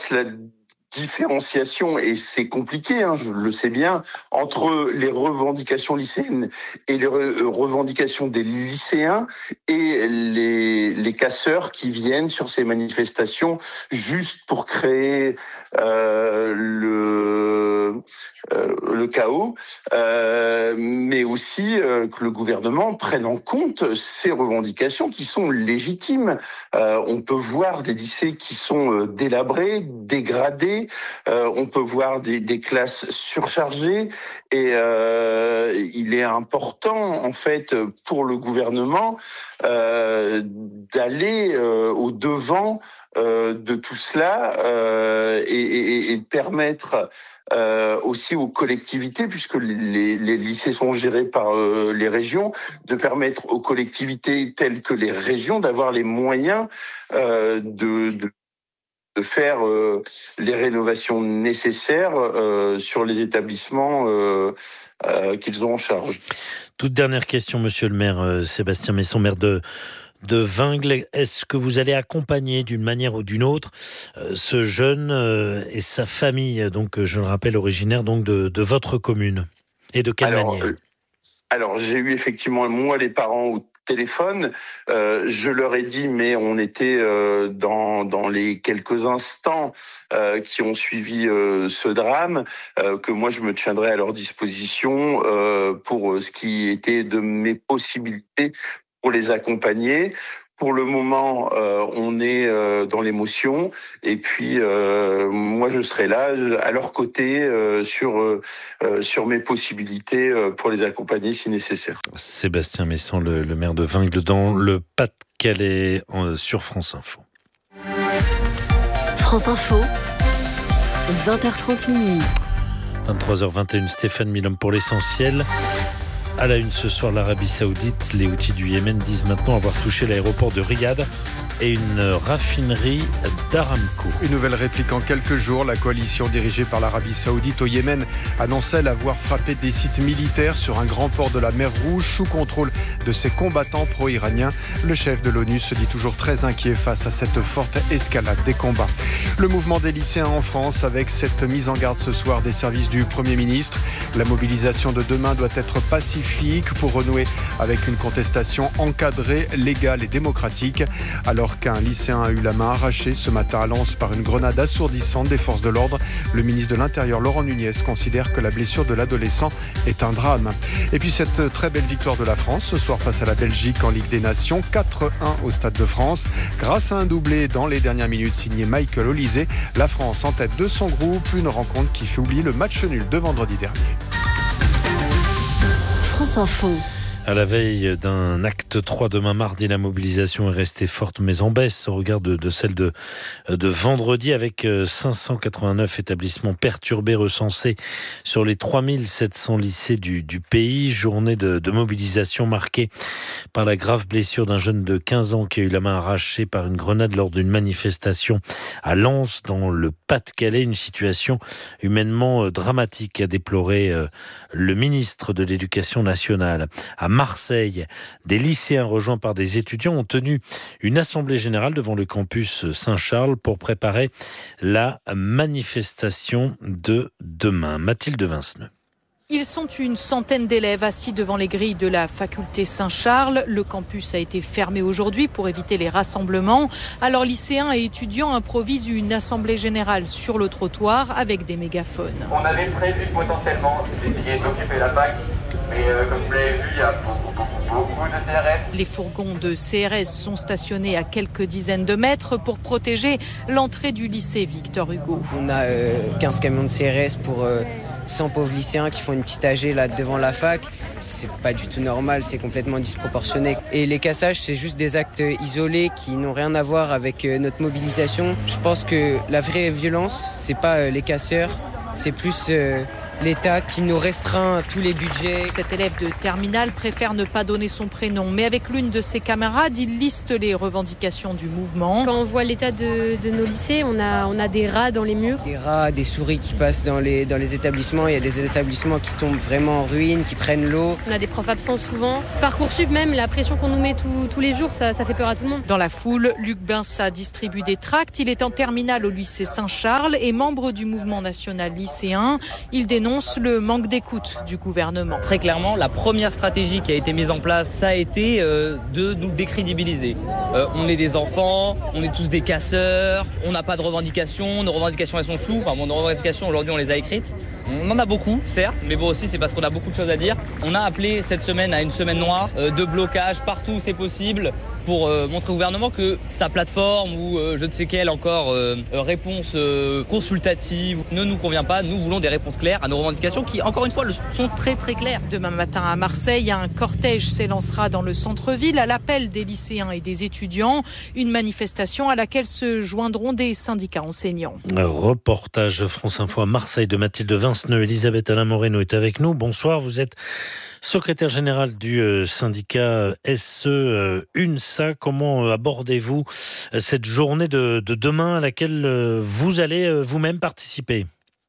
fasse la différenciation, et c'est compliqué, je le sais bien, entre les revendications lycéennes et les revendications des lycéens et les casseurs qui viennent sur ces manifestations juste pour créer le chaos, mais aussi que le gouvernement prenne en compte ces revendications qui sont légitimes. On peut voir des lycées qui sont délabrés, dégradés, on peut voir des classes surchargées, et il est important en fait pour le gouvernement d'aller au devant de tout cela, et permettre aussi aux collectivités, puisque les lycées sont gérés par les régions, de permettre aux collectivités telles que les régions d'avoir les moyens de faire les rénovations nécessaires sur les établissements qu'ils ont en charge. Toute dernière question, monsieur le maire Sébastien Messon, maire de Vingles. Est-ce que vous allez accompagner d'une manière ou d'une autre ce jeune et sa famille, donc je le rappelle originaire donc de votre commune, et de quelle manière? Alors j'ai eu effectivement moi les parents au téléphone, je leur ai dit, mais on était dans les quelques instants qui ont suivi ce drame, que moi je me tiendrais à leur disposition pour ce qui était de mes possibilités pour les accompagner. Pour le moment, on est dans l'émotion, et puis moi je serai là à leur côté sur mes possibilités pour les accompagner si nécessaire. Sébastien Messon, le maire de Vingles dans le Pas-de-Calais, sur France Info. France Info, 20h30 minuit. 23h21, Stéphane Milhomme pour l'essentiel. À la une ce soir, l'Arabie Saoudite, les Houthis du Yémen disent maintenant avoir touché l'aéroport de Riyad et une raffinerie d'Aramco. Une nouvelle réplique en quelques jours. La coalition dirigée par l'Arabie Saoudite au Yémen annonçait avoir frappé des sites militaires sur un grand port de la mer Rouge sous contrôle de ses combattants pro-iraniens. Le chef de l'ONU se dit toujours très inquiet face à cette forte escalade des combats. Le mouvement des lycéens en France avec cette mise en garde ce soir des services du Premier ministre. La mobilisation de demain doit être pacifique pour renouer avec une contestation encadrée, légale et démocratique. Alors qu'un lycéen a eu la main arrachée ce matin à Lens par une grenade assourdissante des forces de l'ordre, le ministre de l'Intérieur Laurent Nunez considère que la blessure de l'adolescent est un drame. Et puis cette très belle victoire de la France ce soir face à la Belgique en Ligue des Nations, 4-1 au Stade de France. Grâce à un doublé dans les dernières minutes signé Michael Olysée, la France en tête de son groupe, une rencontre qui fait oublier le match nul de vendredi dernier. France Info. À la veille d'un acte 3 demain mardi, la mobilisation est restée forte mais en baisse au regard de celle de vendredi, avec 589 établissements perturbés recensés sur les 3700 lycées du pays. Journée de mobilisation marquée par la grave blessure d'un jeune de 15 ans qui a eu la main arrachée par une grenade lors d'une manifestation à Lens dans le Pas-de-Calais. Une situation humainement dramatique, a déploré le ministre de l'Éducation nationale. À Marseille, des lycéens rejoints par des étudiants ont tenu une assemblée générale devant le campus Saint-Charles pour préparer la manifestation de demain. Mathilde Vinceneux. Ils sont une centaine d'élèves assis devant les grilles de la faculté Saint-Charles. Le campus a été fermé aujourd'hui pour éviter les rassemblements. Alors lycéens et étudiants improvisent une assemblée générale sur le trottoir avec des mégaphones. On avait prévu potentiellement d'essayer d'occuper la fac, mais comme vous l'avez vu, il y a beaucoup de CRS. Les fourgons de CRS sont stationnés à quelques dizaines de mètres pour protéger l'entrée du lycée Victor Hugo. On a 15 camions de CRS pour 100 pauvres lycéens qui font une petite AG là devant la fac. C'est pas du tout normal, c'est complètement disproportionné. Et les cassages, c'est juste des actes isolés qui n'ont rien à voir avec notre mobilisation. Je pense que la vraie violence, c'est pas les casseurs, c'est plus l'État qui nous restreint tous les budgets. Cet élève de terminale préfère ne pas donner son prénom, mais avec l'une de ses camarades, il liste les revendications du mouvement. Quand on voit l'état de nos lycées, on a des rats dans les murs. Des rats, des souris qui passent dans les établissements. Il y a des établissements qui tombent vraiment en ruine, qui prennent l'eau. On a des profs absents souvent. Parcoursup même, la pression qu'on nous met tous les jours, ça fait peur à tout le monde. Dans la foule, Luc Binsat distribue des tracts. Il est en terminale au lycée Saint-Charles et membre du mouvement national lycéen. Il dénonce le manque d'écoute du gouvernement. Très clairement, la première stratégie qui a été mise en place, ça a été de nous décrédibiliser. On est des enfants, on est tous des casseurs, on n'a pas de revendications, nos revendications elles sont floues. Enfin, nos revendications aujourd'hui on les a écrites. On en a beaucoup, certes, mais bon aussi c'est parce qu'on a beaucoup de choses à dire. On a appelé cette semaine à une semaine noire de blocage partout où c'est possible pour montrer au gouvernement que sa plateforme ou je ne sais quelle encore réponse consultative ne nous convient pas. Nous voulons des réponses claires à nos revendications qui, encore une fois, sont très très claires. Demain matin à Marseille, un cortège s'élancera dans le centre-ville à l'appel des lycéens et des étudiants. Une manifestation à laquelle se joindront des syndicats enseignants. Un reportage France Info à Marseille de Mathilde Vinceneux. Elisabeth Alain Moreno est avec nous. Bonsoir, vous êtes secrétaire général du syndicat SE UNSA. Comment abordez-vous cette journée de demain à laquelle vous allez vous-même participer ?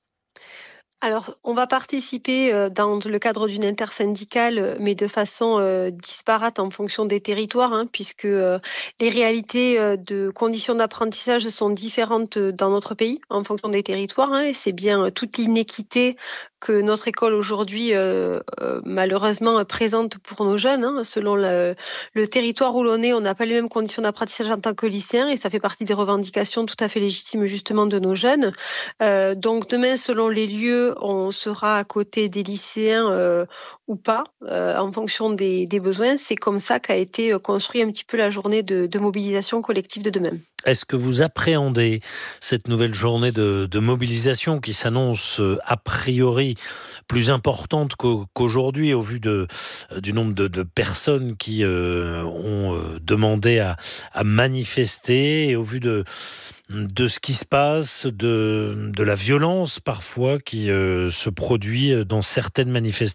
Alors, on va participer dans le cadre d'une intersyndicale, mais de façon disparate en fonction des territoires, puisque les réalités de conditions d'apprentissage sont différentes dans notre pays en fonction des territoires. Et c'est bien toute l'inéquité que notre école aujourd'hui malheureusement présente pour nos jeunes. Selon le territoire où l'on est, on n'a pas les mêmes conditions d'apprentissage en tant que lycéen, et ça fait partie des revendications tout à fait légitimes justement de nos jeunes. Donc demain, selon les lieux, on sera à côté des lycéens ou pas, en fonction des besoins. C'est comme ça qu'a été construit un petit peu la journée de mobilisation collective de demain. Est-ce que vous appréhendez cette nouvelle journée de mobilisation qui s'annonce a priori plus importante qu'aujourd'hui au vu du nombre de personnes qui ont demandé à manifester et au vu de ce qui se passe, de la violence parfois qui se produit dans certaines manifestations ?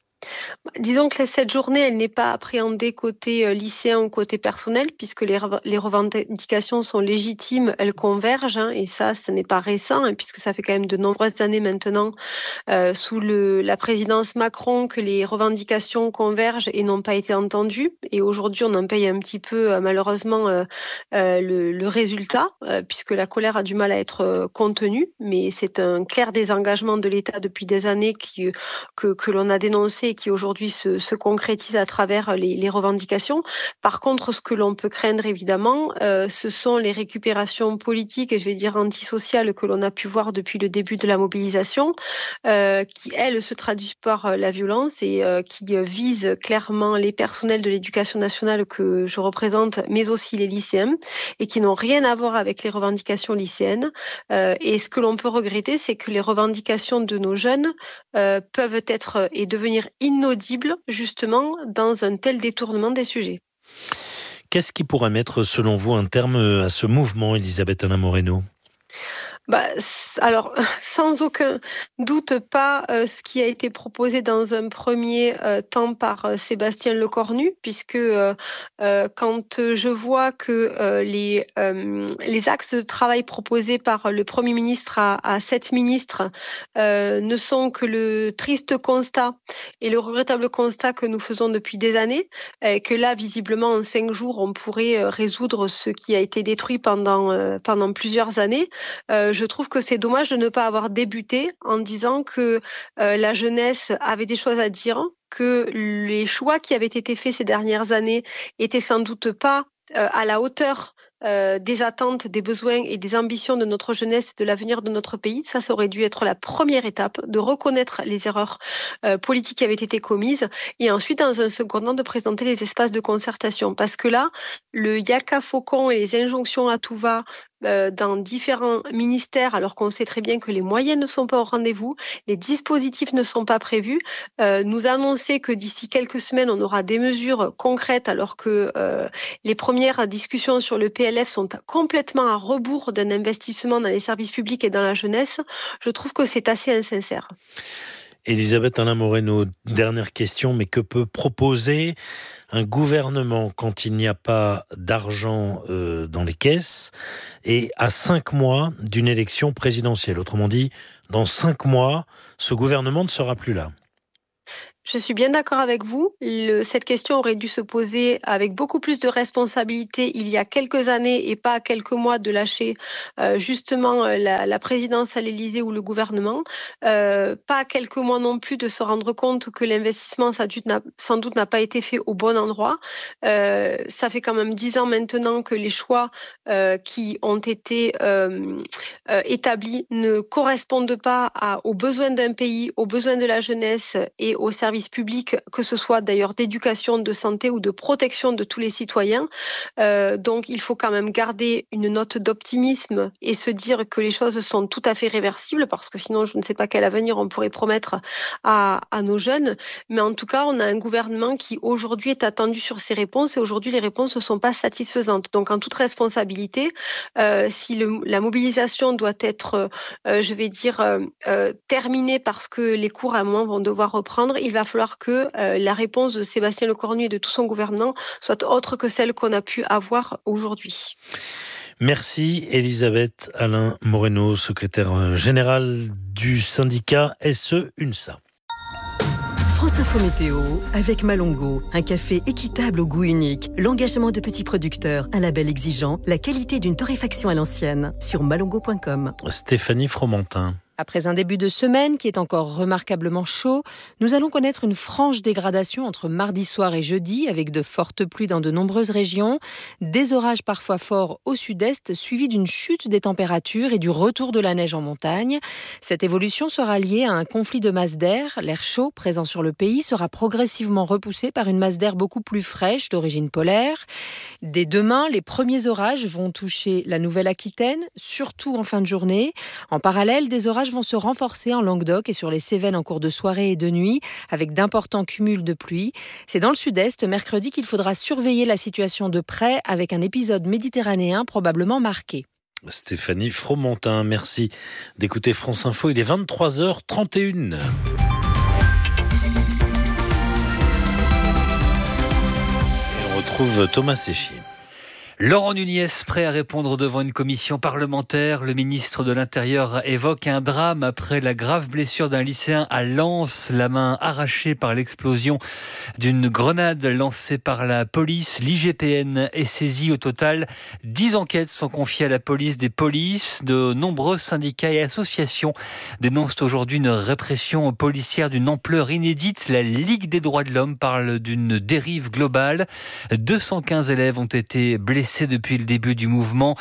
Disons que cette journée, elle n'est pas appréhendée côté lycéen ou côté personnel, puisque les revendications sont légitimes, elles convergent, et ça, ce n'est pas récent, puisque ça fait quand même de nombreuses années maintenant, sous la présidence Macron, que les revendications convergent et n'ont pas été entendues. Et aujourd'hui, on en paye un petit peu, malheureusement, le résultat, puisque la colère a du mal à être contenue, mais c'est un clair désengagement de l'État depuis des années que l'on a dénoncé et qui aujourd'hui se concrétise à travers les revendications. Par contre, ce que l'on peut craindre évidemment, ce sont les récupérations politiques et je vais dire antisociales que l'on a pu voir depuis le début de la mobilisation, qui elles se traduisent par la violence et qui visent clairement les personnels de l'éducation nationale que je représente, mais aussi les lycéens, et qui n'ont rien à voir avec les revendications lycéennes. Et ce que l'on peut regretter, c'est que les revendications de nos jeunes peuvent être et devenir inaudibles justement dans un tel détournement des sujets. Qu'est-ce qui pourrait mettre selon vous un terme à ce mouvement, Elisabeth Alain Moreno ? Alors, sans aucun doute pas ce qui a été proposé dans un premier temps par Sébastien Lecornu, puisque quand je vois que les axes de travail proposés par le Premier ministre à 7 ministres ne sont que le triste constat et le regrettable constat que nous faisons depuis des années, et que là, visiblement, en 5 jours, on pourrait résoudre ce qui a été détruit pendant plusieurs années. Je trouve que c'est dommage de ne pas avoir débuté en disant que la jeunesse avait des choses à dire, que les choix qui avaient été faits ces dernières années étaient sans doute pas à la hauteur des attentes, des besoins et des ambitions de notre jeunesse et de l'avenir de notre pays. Ça aurait dû être la première étape, de reconnaître les erreurs politiques qui avaient été commises et ensuite, dans un second temps, de présenter les espaces de concertation. Parce que là, le yaka faucon et les injonctions à tout va dans différents ministères, alors qu'on sait très bien que les moyens ne sont pas au rendez-vous, les dispositifs ne sont pas prévus, nous annoncer que d'ici quelques semaines, on aura des mesures concrètes, alors que les premières discussions sur le PLF sont complètement à rebours d'un investissement dans les services publics et dans la jeunesse, je trouve que c'est assez insincère. Elisabeth Alain Moreno, dernière question, mais que peut proposer un gouvernement quand il n'y a pas d'argent dans les caisses et à 5 mois d'une élection présidentielle? Autrement dit, dans 5 mois, ce gouvernement ne sera plus là. Je suis bien d'accord avec vous. Cette question aurait dû se poser avec beaucoup plus de responsabilité il y a quelques années et pas à quelques mois de lâcher justement la présidence à l'Élysée ou le gouvernement. Pas à quelques mois non plus de se rendre compte que l'investissement sans doute n'a pas été fait au bon endroit. Ça fait quand même 10 ans maintenant que les choix qui ont été établis ne correspondent pas aux besoins d'un pays, aux besoins de la jeunesse et aux services publics, que ce soit d'ailleurs d'éducation, de santé ou de protection de tous les citoyens. Donc il faut quand même garder une note d'optimisme et se dire que les choses sont tout à fait réversibles, parce que sinon je ne sais pas quel avenir on pourrait promettre à nos jeunes. Mais en tout cas, on a un gouvernement qui aujourd'hui est attendu sur ses réponses, et aujourd'hui les réponses ne sont pas satisfaisantes. Donc en toute responsabilité, si la mobilisation doit être, terminée parce que les cours à un moment vont devoir reprendre, il va falloir que la réponse de Sébastien Lecornu et de tout son gouvernement soit autre que celle qu'on a pu avoir aujourd'hui. Merci Elisabeth Alain Moreno, secrétaire générale du syndicat SE-UNSA. France Info Météo avec Malongo, un café équitable au goût unique, l'engagement de petits producteurs, un label exigeant, la qualité d'une torréfaction à l'ancienne, sur malongo.com. Stéphanie Fromentin. Après un début de semaine qui est encore remarquablement chaud, nous allons connaître une franche dégradation entre mardi soir et jeudi, avec de fortes pluies dans de nombreuses régions, des orages parfois forts au sud-est, suivis d'une chute des températures et du retour de la neige en montagne. Cette évolution sera liée à un conflit de masses d'air. L'air chaud présent sur le pays sera progressivement repoussé par une masse d'air beaucoup plus fraîche d'origine polaire. Dès demain, les premiers orages vont toucher la Nouvelle-Aquitaine, surtout en fin de journée. En parallèle, des orages vont se renforcer en Languedoc et sur les Cévennes en cours de soirée et de nuit, avec d'importants cumuls de pluie. C'est dans le sud-est, mercredi, qu'il faudra surveiller la situation de près, avec un épisode méditerranéen probablement marqué. Stéphanie Fromentin, merci d'écouter France Info. Il est 23h31. Et on retrouve Thomas Séchier. Laurent Nunez, prêt à répondre devant une commission parlementaire. Le ministre de l'Intérieur évoque un drame après la grave blessure d'un lycéen à Lens, la main arrachée par l'explosion d'une grenade lancée par la police. L'IGPN est saisi. Au total, 10 enquêtes sont confiées à la police des polices. De nombreux syndicats et associations dénoncent aujourd'hui une répression policière d'une ampleur inédite. La Ligue des droits de l'homme parle d'une dérive globale. 215 élèves ont été blessés depuis le début du mouvement,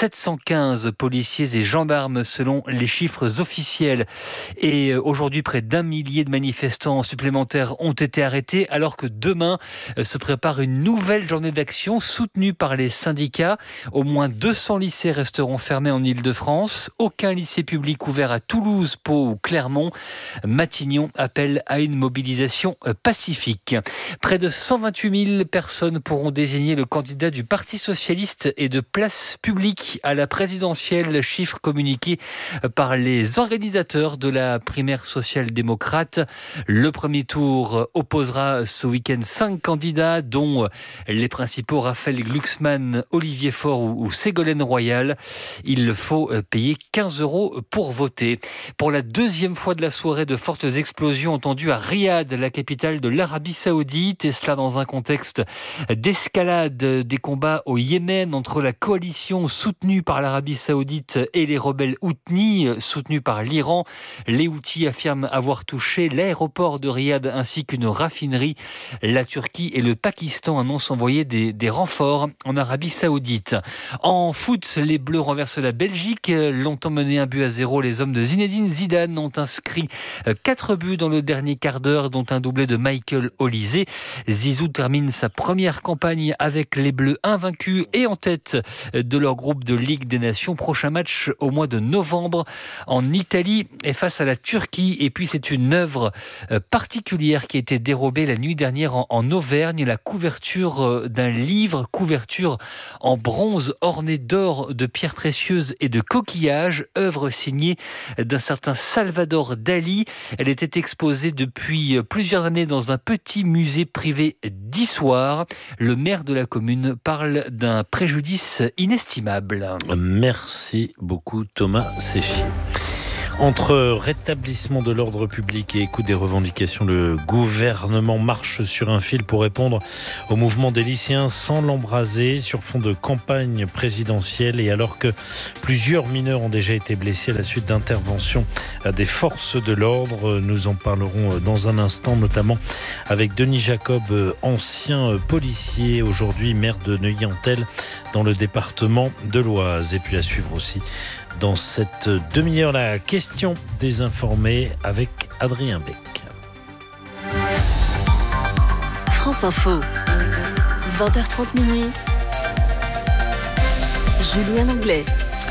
715 policiers et gendarmes selon les chiffres officiels. Et aujourd'hui, près d'1 millier de manifestants supplémentaires ont été arrêtés, alors que demain se prépare une nouvelle journée d'action soutenue par les syndicats. Au moins 200 lycées resteront fermés en Île-de-France. Aucun lycée public ouvert à Toulouse, Pau ou Clermont. Matignon appelle à une mobilisation pacifique. Près de 128 000 personnes pourront désigner le candidat du Parti socialiste et de Place publique à la présidentielle, chiffre communiqué par les organisateurs de la primaire social-démocrate. Le premier tour opposera ce week-end 5 candidats, dont les principaux Raphaël Glucksmann, Olivier Faure ou Ségolène Royal. Il faut payer 15 € pour voter. Pour la deuxième fois de la soirée, de fortes explosions entendues à Riyad, la capitale de l'Arabie Saoudite, et cela dans un contexte d'escalade des combats au Yémen entre la coalition soutenue par l'Arabie Saoudite et les rebelles Houthis soutenus par l'Iran. Les Houthis affirment avoir touché l'aéroport de Riyad ainsi qu'une raffinerie. La Turquie et le Pakistan annoncent envoyer des renforts en Arabie Saoudite. En foot, les Bleus renversent la Belgique. Longtemps menés 1-0, les hommes de Zinedine Zidane ont inscrit 4 buts dans le dernier quart d'heure, dont un doublé de Michael Olise. Zizou termine sa première campagne avec les Bleus invaincus inclus et en tête de leur groupe de Ligue des Nations. Prochain match au mois de novembre en Italie et face à la Turquie. Et puis c'est une œuvre particulière qui a été dérobée la nuit dernière en Auvergne. La couverture d'un livre, couverture en bronze ornée d'or, de pierres précieuses et de coquillages. Œuvre signée d'un certain Salvador Dali. Elle était exposée depuis plusieurs années dans un petit musée privé d'Issoire. Le maire de la commune parle d'un préjudice inestimable. Merci beaucoup Thomas Séchy. Entre rétablissement de l'ordre public et écoute des revendications, le gouvernement marche sur un fil pour répondre au mouvement des lycéens sans l'embraser sur fond de campagne présidentielle et alors que plusieurs mineurs ont déjà été blessés à la suite d'interventions des forces de l'ordre. Nous en parlerons dans un instant, notamment avec Denis Jacob, ancien policier, aujourd'hui maire de Neuilly-en-Thelle dans le département de l'Oise. Et puis à suivre aussi dans cette demi-heure, la question des informés avec Adrien Beck. France Info, 20h30 minuit. Julien Anglais.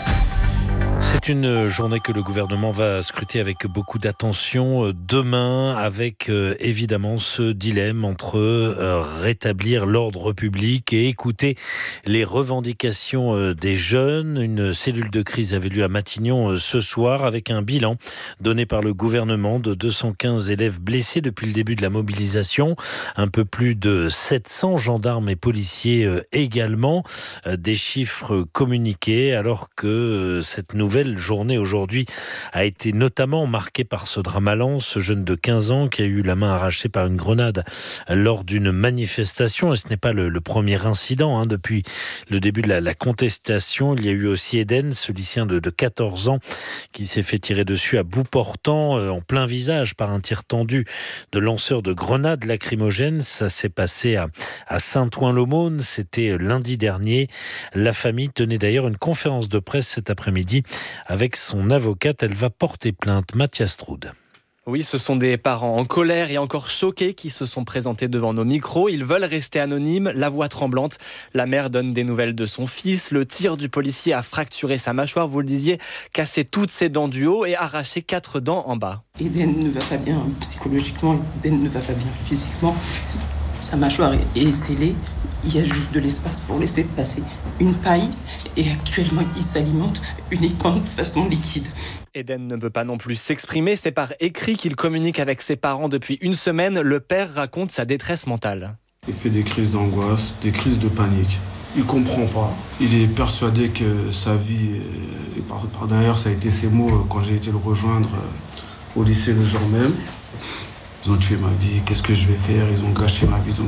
C'est une journée que le gouvernement va scruter avec beaucoup d'attention demain, avec évidemment ce dilemme entre rétablir l'ordre public et écouter les revendications des jeunes. Une cellule de crise avait lieu à Matignon ce soir avec un bilan donné par le gouvernement de 215 élèves blessés depuis le début de la mobilisation. Un peu plus de 700 gendarmes et policiers également. Des chiffres communiqués alors que cette nouvelle journée aujourd'hui a été notamment marquée par ce drame à Lens, ce jeune de 15 ans qui a eu la main arrachée par une grenade lors d'une manifestation. Et ce n'est pas le premier incident. Depuis le début de la contestation, il y a eu aussi Eden, ce lycéen de 14 ans qui s'est fait tirer dessus à bout portant en plein visage par un tir tendu de lanceurs de grenades lacrymogènes. Ça s'est passé à Saint-Ouen-l'Aumône, c'était lundi dernier. La famille tenait d'ailleurs une conférence de presse cet après-midi avec son avocate. Elle va porter plainte. Mathias Troud. Oui, ce sont des parents en colère et encore choqués qui se sont présentés devant nos micros. Ils veulent rester anonymes, la voix tremblante. La mère donne des nouvelles de son fils. Le tir du policier a fracturé sa mâchoire, vous le disiez, cassé toutes ses dents du haut et arraché 4 dents en bas. Eden ne va pas bien psychologiquement, Eden ne va pas bien physiquement. Sa mâchoire est scellée. Il y a juste de l'espace pour laisser passer une paille et actuellement il s'alimente uniquement de façon liquide. Eden ne peut pas non plus s'exprimer, c'est par écrit qu'il communique avec ses parents depuis une semaine. Le père raconte sa détresse mentale. Il fait des crises d'angoisse, des crises de panique. Il comprend pas. Il est persuadé que sa vie, par derrière ça a été ses mots quand j'ai été le rejoindre au lycée le jour même. Ils ont tué ma vie, qu'est-ce que je vais faire? Ils ont gâché ma vie,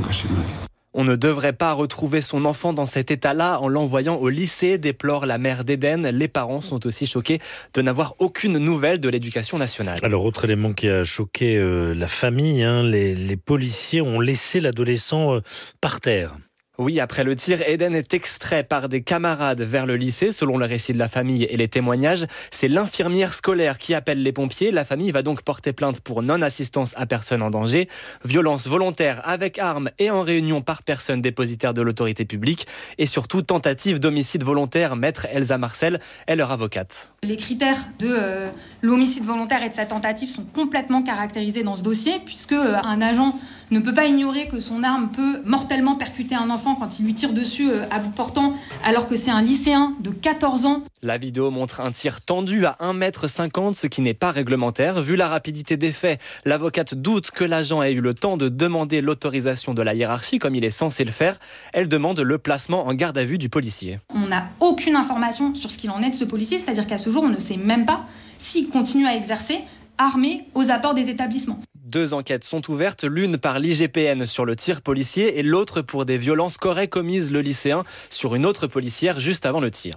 On ne devrait pas retrouver son enfant dans cet état-là en l'envoyant au lycée, déplore la mère d'Eden. Les parents sont aussi choqués de n'avoir aucune nouvelle de l'éducation nationale. Alors, autre élément qui a choqué la famille, les policiers ont laissé l'adolescent par terre. Oui, après le tir, Eden est extrait par des camarades vers le lycée. Selon le récit de la famille et les témoignages, c'est l'infirmière scolaire qui appelle les pompiers. La famille va donc porter plainte pour non-assistance à personne en danger, violence volontaire avec arme et en réunion par personne dépositaire de l'autorité publique et surtout tentative d'homicide volontaire. Maître Elsa Marcel est leur avocate. Les critères de l'homicide volontaire et de sa tentative sont complètement caractérisés dans ce dossier puisque un agent ne peut pas ignorer que son arme peut mortellement percuter un enfant quand il lui tire dessus à bout portant, alors que c'est un lycéen de 14 ans. La vidéo montre un tir tendu à 1,50 m, ce qui n'est pas réglementaire. Vu la rapidité des faits, l'avocate doute que l'agent ait eu le temps de demander l'autorisation de la hiérarchie, comme il est censé le faire. Elle demande le placement en garde à vue du policier. On n'a aucune information sur ce qu'il en est de ce policier, c'est-à-dire qu'à ce jour, on ne sait même pas s'il continue à exercer armé aux apports des établissements. 2 enquêtes sont ouvertes, l'une par l'IGPN sur le tir policier et l'autre pour des violences qu'aurait commises le lycéen sur une autre policière juste avant le tir.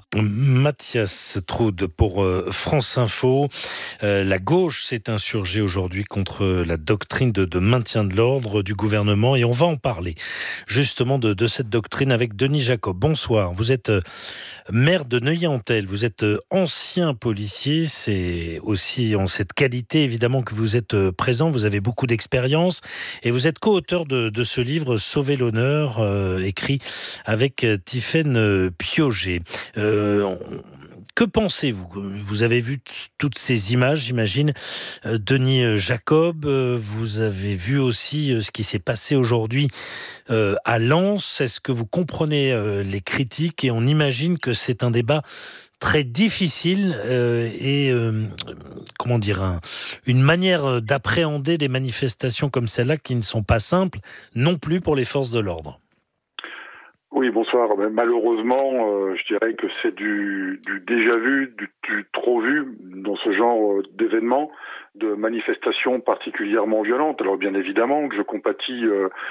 Mathias Troud pour France Info. La gauche s'est insurgée aujourd'hui contre la doctrine de maintien de l'ordre du gouvernement et on va en parler justement de cette doctrine avec Denis Jacob. Bonsoir, vous êtes maire de Neuilly-en-Thelle. Vous êtes ancien policier, c'est aussi en cette qualité évidemment que vous êtes présent, vous avez beaucoup d'expérience et vous êtes co-auteur de ce livre « Sauver l'honneur » écrit avec Tiffaine Piauget. Que pensez-vous ? Vous avez vu toutes ces images, j'imagine. Denis Jacob, vous avez vu aussi ce qui s'est passé aujourd'hui à Lens. Est-ce que vous comprenez les critiques ? Et on imagine que c'est un débat très difficile une manière d'appréhender des manifestations comme celle-là qui ne sont pas simples non plus pour les forces de l'ordre. Oui, bonsoir. Malheureusement, je dirais que c'est du déjà vu, du trop vu dans ce genre d'événements, de manifestations particulièrement violentes. Alors bien évidemment que je compatis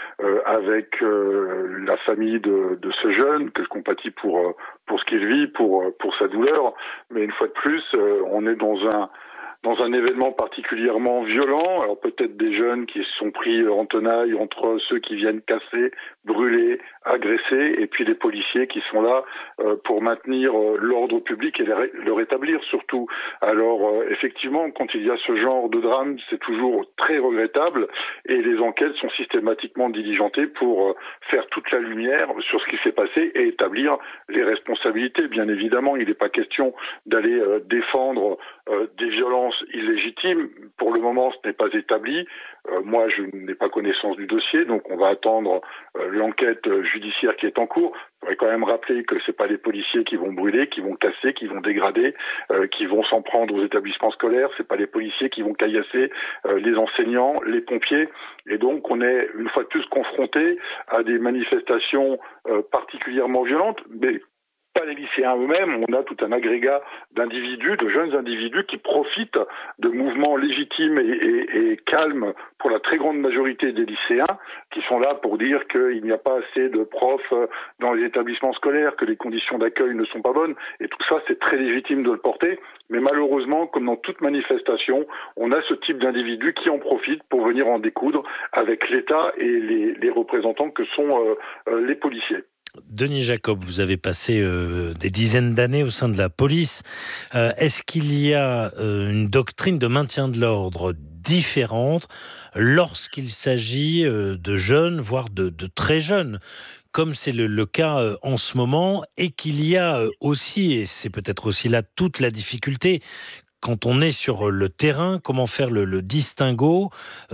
avec la famille de ce jeune, que je compatis pour ce qu'il vit, pour sa douleur. Mais une fois de plus, on est dans un événement particulièrement violent. Alors peut-être des jeunes qui se sont pris en tenaille entre ceux qui viennent casser, brûler, agresser, et puis les policiers qui sont là pour maintenir l'ordre public et le rétablir surtout. Alors effectivement, quand il y a ce genre de drame, c'est toujours très regrettable et les enquêtes sont systématiquement diligentées pour faire toute la lumière sur ce qui s'est passé et établir les responsabilités. Bien évidemment, il n'est pas question d'aller défendre des violences illégitimes. Pour le moment, ce n'est pas établi. Moi, je n'ai pas connaissance du dossier, donc on va attendre l'enquête judiciaire qui est en cours. Il faudrait quand même rappeler que c'est pas les policiers qui vont brûler, qui vont casser, qui vont dégrader, qui vont s'en prendre aux établissements scolaires. C'est pas les policiers qui vont caillasser les enseignants, les pompiers. Et donc, on est une fois de plus confronté à des manifestations particulièrement violentes, mais pas les lycéens eux-mêmes, on a tout un agrégat d'individus, de jeunes individus qui profitent de mouvements légitimes et calmes pour la très grande majorité des lycéens, qui sont là pour dire qu'il n'y a pas assez de profs dans les établissements scolaires, que les conditions d'accueil ne sont pas bonnes, et tout ça c'est très légitime de le porter, mais malheureusement, comme dans toute manifestation, on a ce type d'individus qui en profitent pour venir en découdre avec l'État et les représentants que sont les policiers. Denis Jacob, vous avez passé des dizaines d'années au sein de la police. Est-ce qu'il y a une doctrine de maintien de l'ordre différente lorsqu'il s'agit de jeunes, voire de très jeunes, comme c'est le cas en ce moment, et qu'il y a aussi, et c'est peut-être aussi là toute la difficulté, quand on est sur le terrain, comment faire le distinguo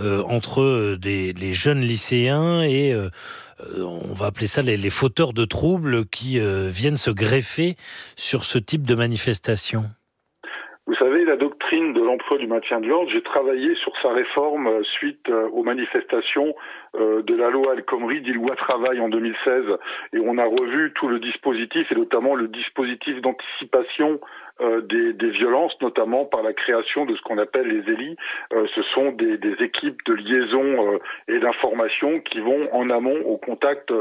entre les jeunes lycéens et on va appeler ça les fauteurs de troubles qui viennent se greffer sur ce type de manifestation? Vous savez, la doctrine de l'emploi du maintien de l'ordre, j'ai travaillé sur sa réforme suite aux manifestations de la loi El Khomri, dit loi travail en 2016, et on a revu tout le dispositif, et notamment le dispositif d'anticipation des violences, notamment par la création de ce qu'on appelle les ELI. Ce sont des équipes de liaison et d'information qui vont en amont au contact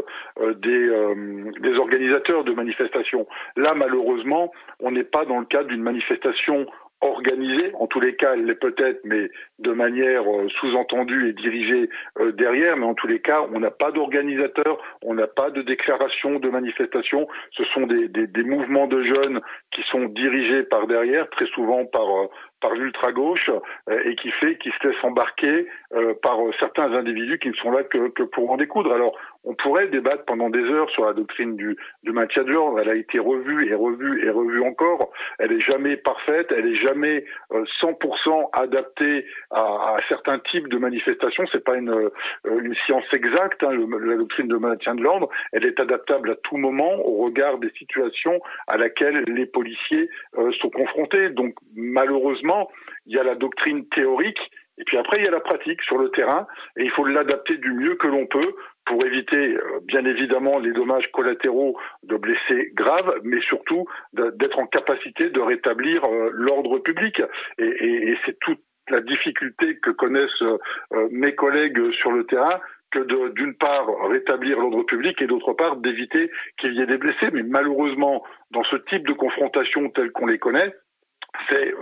des organisateurs de manifestations. Là, malheureusement, on n'est pas dans le cadre d'une manifestation organisée, en tous les cas elle l'est peut-être, mais de manière sous-entendue et dirigée derrière, mais en tous les cas on n'a pas d'organisateur, on n'a pas de déclaration de manifestation, ce sont des mouvements de jeunes qui sont dirigés par derrière, très souvent par l'ultra-gauche, et qui se laisse embarquer par certains individus qui ne sont là que pour en découdre. Alors, on pourrait débattre pendant des heures sur la doctrine du maintien de l'ordre. Elle a été revue et revue et revue encore. Elle est jamais parfaite, elle est jamais 100% adaptée à certains types de manifestations. C'est pas une science exacte, hein, la doctrine de maintien de l'ordre. Elle est adaptable à tout moment au regard des situations à laquelle les policiers sont confrontés. Donc, malheureusement, il y a la doctrine théorique et puis après il y a la pratique sur le terrain et il faut l'adapter du mieux que l'on peut pour éviter bien évidemment les dommages collatéraux de blessés graves, mais surtout d'être en capacité de rétablir l'ordre public. Et c'est toute la difficulté que connaissent mes collègues sur le terrain, que d'une part rétablir l'ordre public et d'autre part d'éviter qu'il y ait des blessés. Mais malheureusement, dans ce type de confrontation telle qu'on les connaît, c'est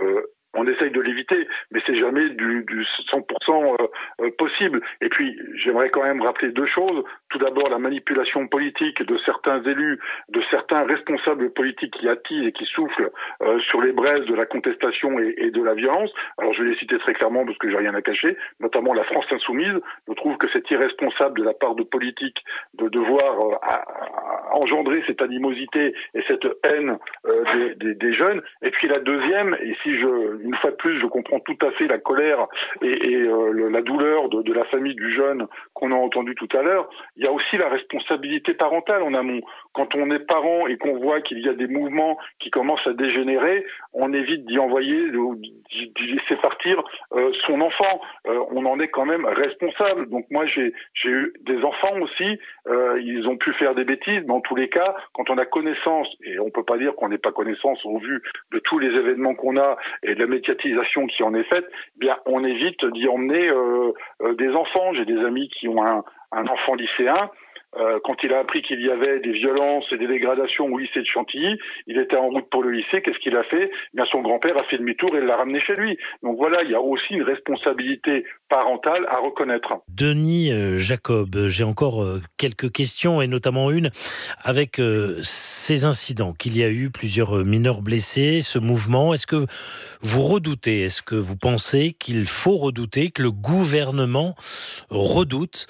On essaye de l'éviter, mais c'est jamais du 100% possible. Et puis, j'aimerais quand même rappeler deux choses. Tout d'abord, la manipulation politique de certains élus, de certains responsables politiques qui attisent et qui soufflent sur les braises de la contestation et de la violence. Alors, je vais les citer très clairement parce que j'ai rien à cacher. Notamment la France Insoumise. Je trouve que c'est irresponsable de la part de politiques de devoir engendrer cette animosité et cette haine des jeunes. Et puis la deuxième, et une fois de plus, je comprends tout à fait la colère et la douleur de la famille du jeune qu'on a entendu tout à l'heure, il y a aussi la responsabilité parentale en amont. Quand on est parent et qu'on voit qu'il y a des mouvements qui commencent à dégénérer, on évite d'y envoyer, d'y laisser partir son enfant. On en est quand même responsable. Donc moi, j'ai eu des enfants aussi, ils ont pu faire des bêtises, mais en tous les cas, quand on a connaissance, et on peut pas dire qu'on n'ait pas connaissance au vu de tous les événements qu'on a et de la médiatisation qui en est faite, eh bien on évite d'y emmener des enfants. J'ai des amis qui ont un enfant lycéen. Quand il a appris qu'il y avait des violences et des dégradations au lycée de Chantilly, il était en route pour le lycée. Qu'est-ce qu'il a fait ? Eh bien, son grand-père a fait demi-tour et l'a ramené chez lui. Donc voilà, il y a aussi une responsabilité parentale à reconnaître. Denis Jacob, j'ai encore quelques questions et notamment une avec ces incidents qu'il y a eu, plusieurs mineurs blessés, ce mouvement. Est-ce que vous redoutez, est-ce que vous pensez qu'il faut redouter, que le gouvernement redoute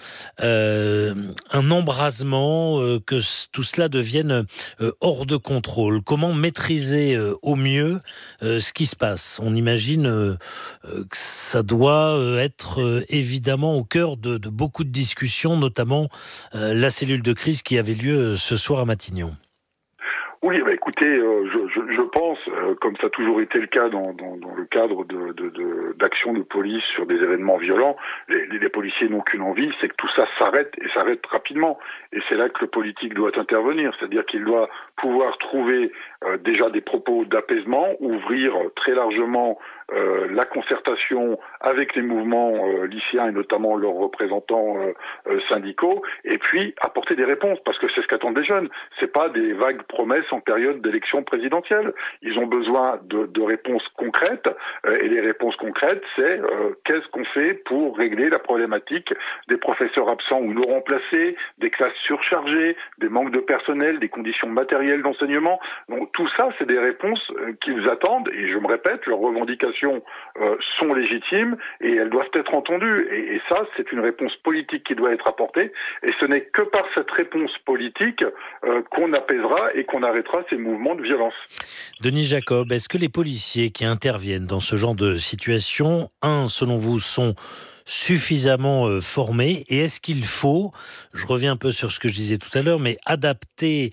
un embrasement, que tout cela devienne hors de contrôle? Comment maîtriser au mieux ce qui se passe? On imagine que ça doit être évidemment au cœur de beaucoup de discussions, notamment la cellule de crise qui avait lieu ce soir à Matignon. Oui, écoutez, je pense, comme ça a toujours été le cas dans le cadre d'actions de police sur des événements violents, les policiers n'ont qu'une envie, c'est que tout ça s'arrête et s'arrête rapidement. Et c'est là que le politique doit intervenir, c'est-à-dire qu'il doit pouvoir trouver déjà des propos d'apaisement, ouvrir très largement la concertation avec les mouvements lycéens et notamment leurs représentants syndicaux, et puis apporter des réponses, parce que c'est ce qu'attendent les jeunes. C'est pas des vagues promesses en période d'élection présidentielle. Ils ont besoin de réponses concrètes, et les réponses concrètes, c'est qu'est-ce qu'on fait pour régler la problématique des professeurs absents ou non remplacés, des classes surchargées, des manques de personnel, des conditions matérielles d'enseignement. Donc tout ça, c'est des réponses qu'ils attendent, et je me répète, leurs revendications sont légitimes et elles doivent être entendues. Et ça, c'est une réponse politique qui doit être apportée. Et ce n'est que par cette réponse politique qu'on apaisera et qu'on arrêtera ces mouvements de violence. Denis Jacob, est-ce que les policiers qui interviennent dans ce genre de situation, selon vous, sont suffisamment formés, et est-ce qu'il faut, je reviens un peu sur ce que je disais tout à l'heure, mais adapter